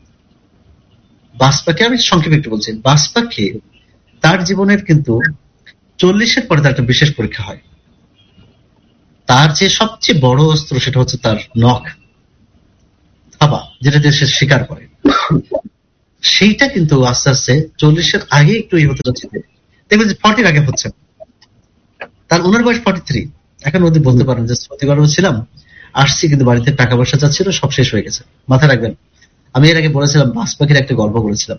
বাস পাখি, আমি সংক্ষেপে একটু বলছি, বাস পাখি তার জীবনের কিন্তু 40-এর পরে তার একটা বিশেষ পরীক্ষা হয়। তার যে সবচেয়ে বড় অস্ত্র সেটা হচ্ছে তার নখ, থাবা, যেটা দিয়ে সে শিকার করে। সেইটা কিন্তু আস্তে আস্তে 40-এর আগে একটু হতে যাচ্ছে, দেখবেন যে 40-এর আগে হচ্ছে। তার ওনার বয়স 43। এখন ওদের বলতে পারেন যে সৌদি আরবে ছিলাম, আসছি কিন্তু বাড়িতে টাকা পয়সা চাচ্ছিল, সব শেষ হয়ে গেছে। মাথায় রাখবেন, আমি এর আগে বলেছিলাম বাস পাখির একটা গল্প বলেছিলাম।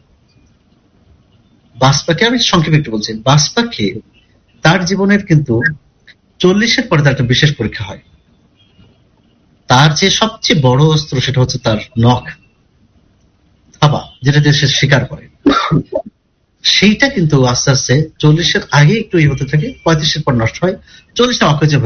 বাস পাখি, আমি সংক্ষেপে একটু বলছি, বাস পাখি তার জীবনের কিন্তু 40-এর পরে তার একটা বিশেষ পরীক্ষা হয়। তার যে সবচেয়ে বড় অস্ত্র সেটা হচ্ছে তার নখ, থাবা, যেটা দিয়ে সে শিকার করে। সেইটা কিন্তু আস্তে আস্তে 40-এর আগে একটু হতে থাকে, 35-এর পর নষ্ট হয়, 40-টা অকেজে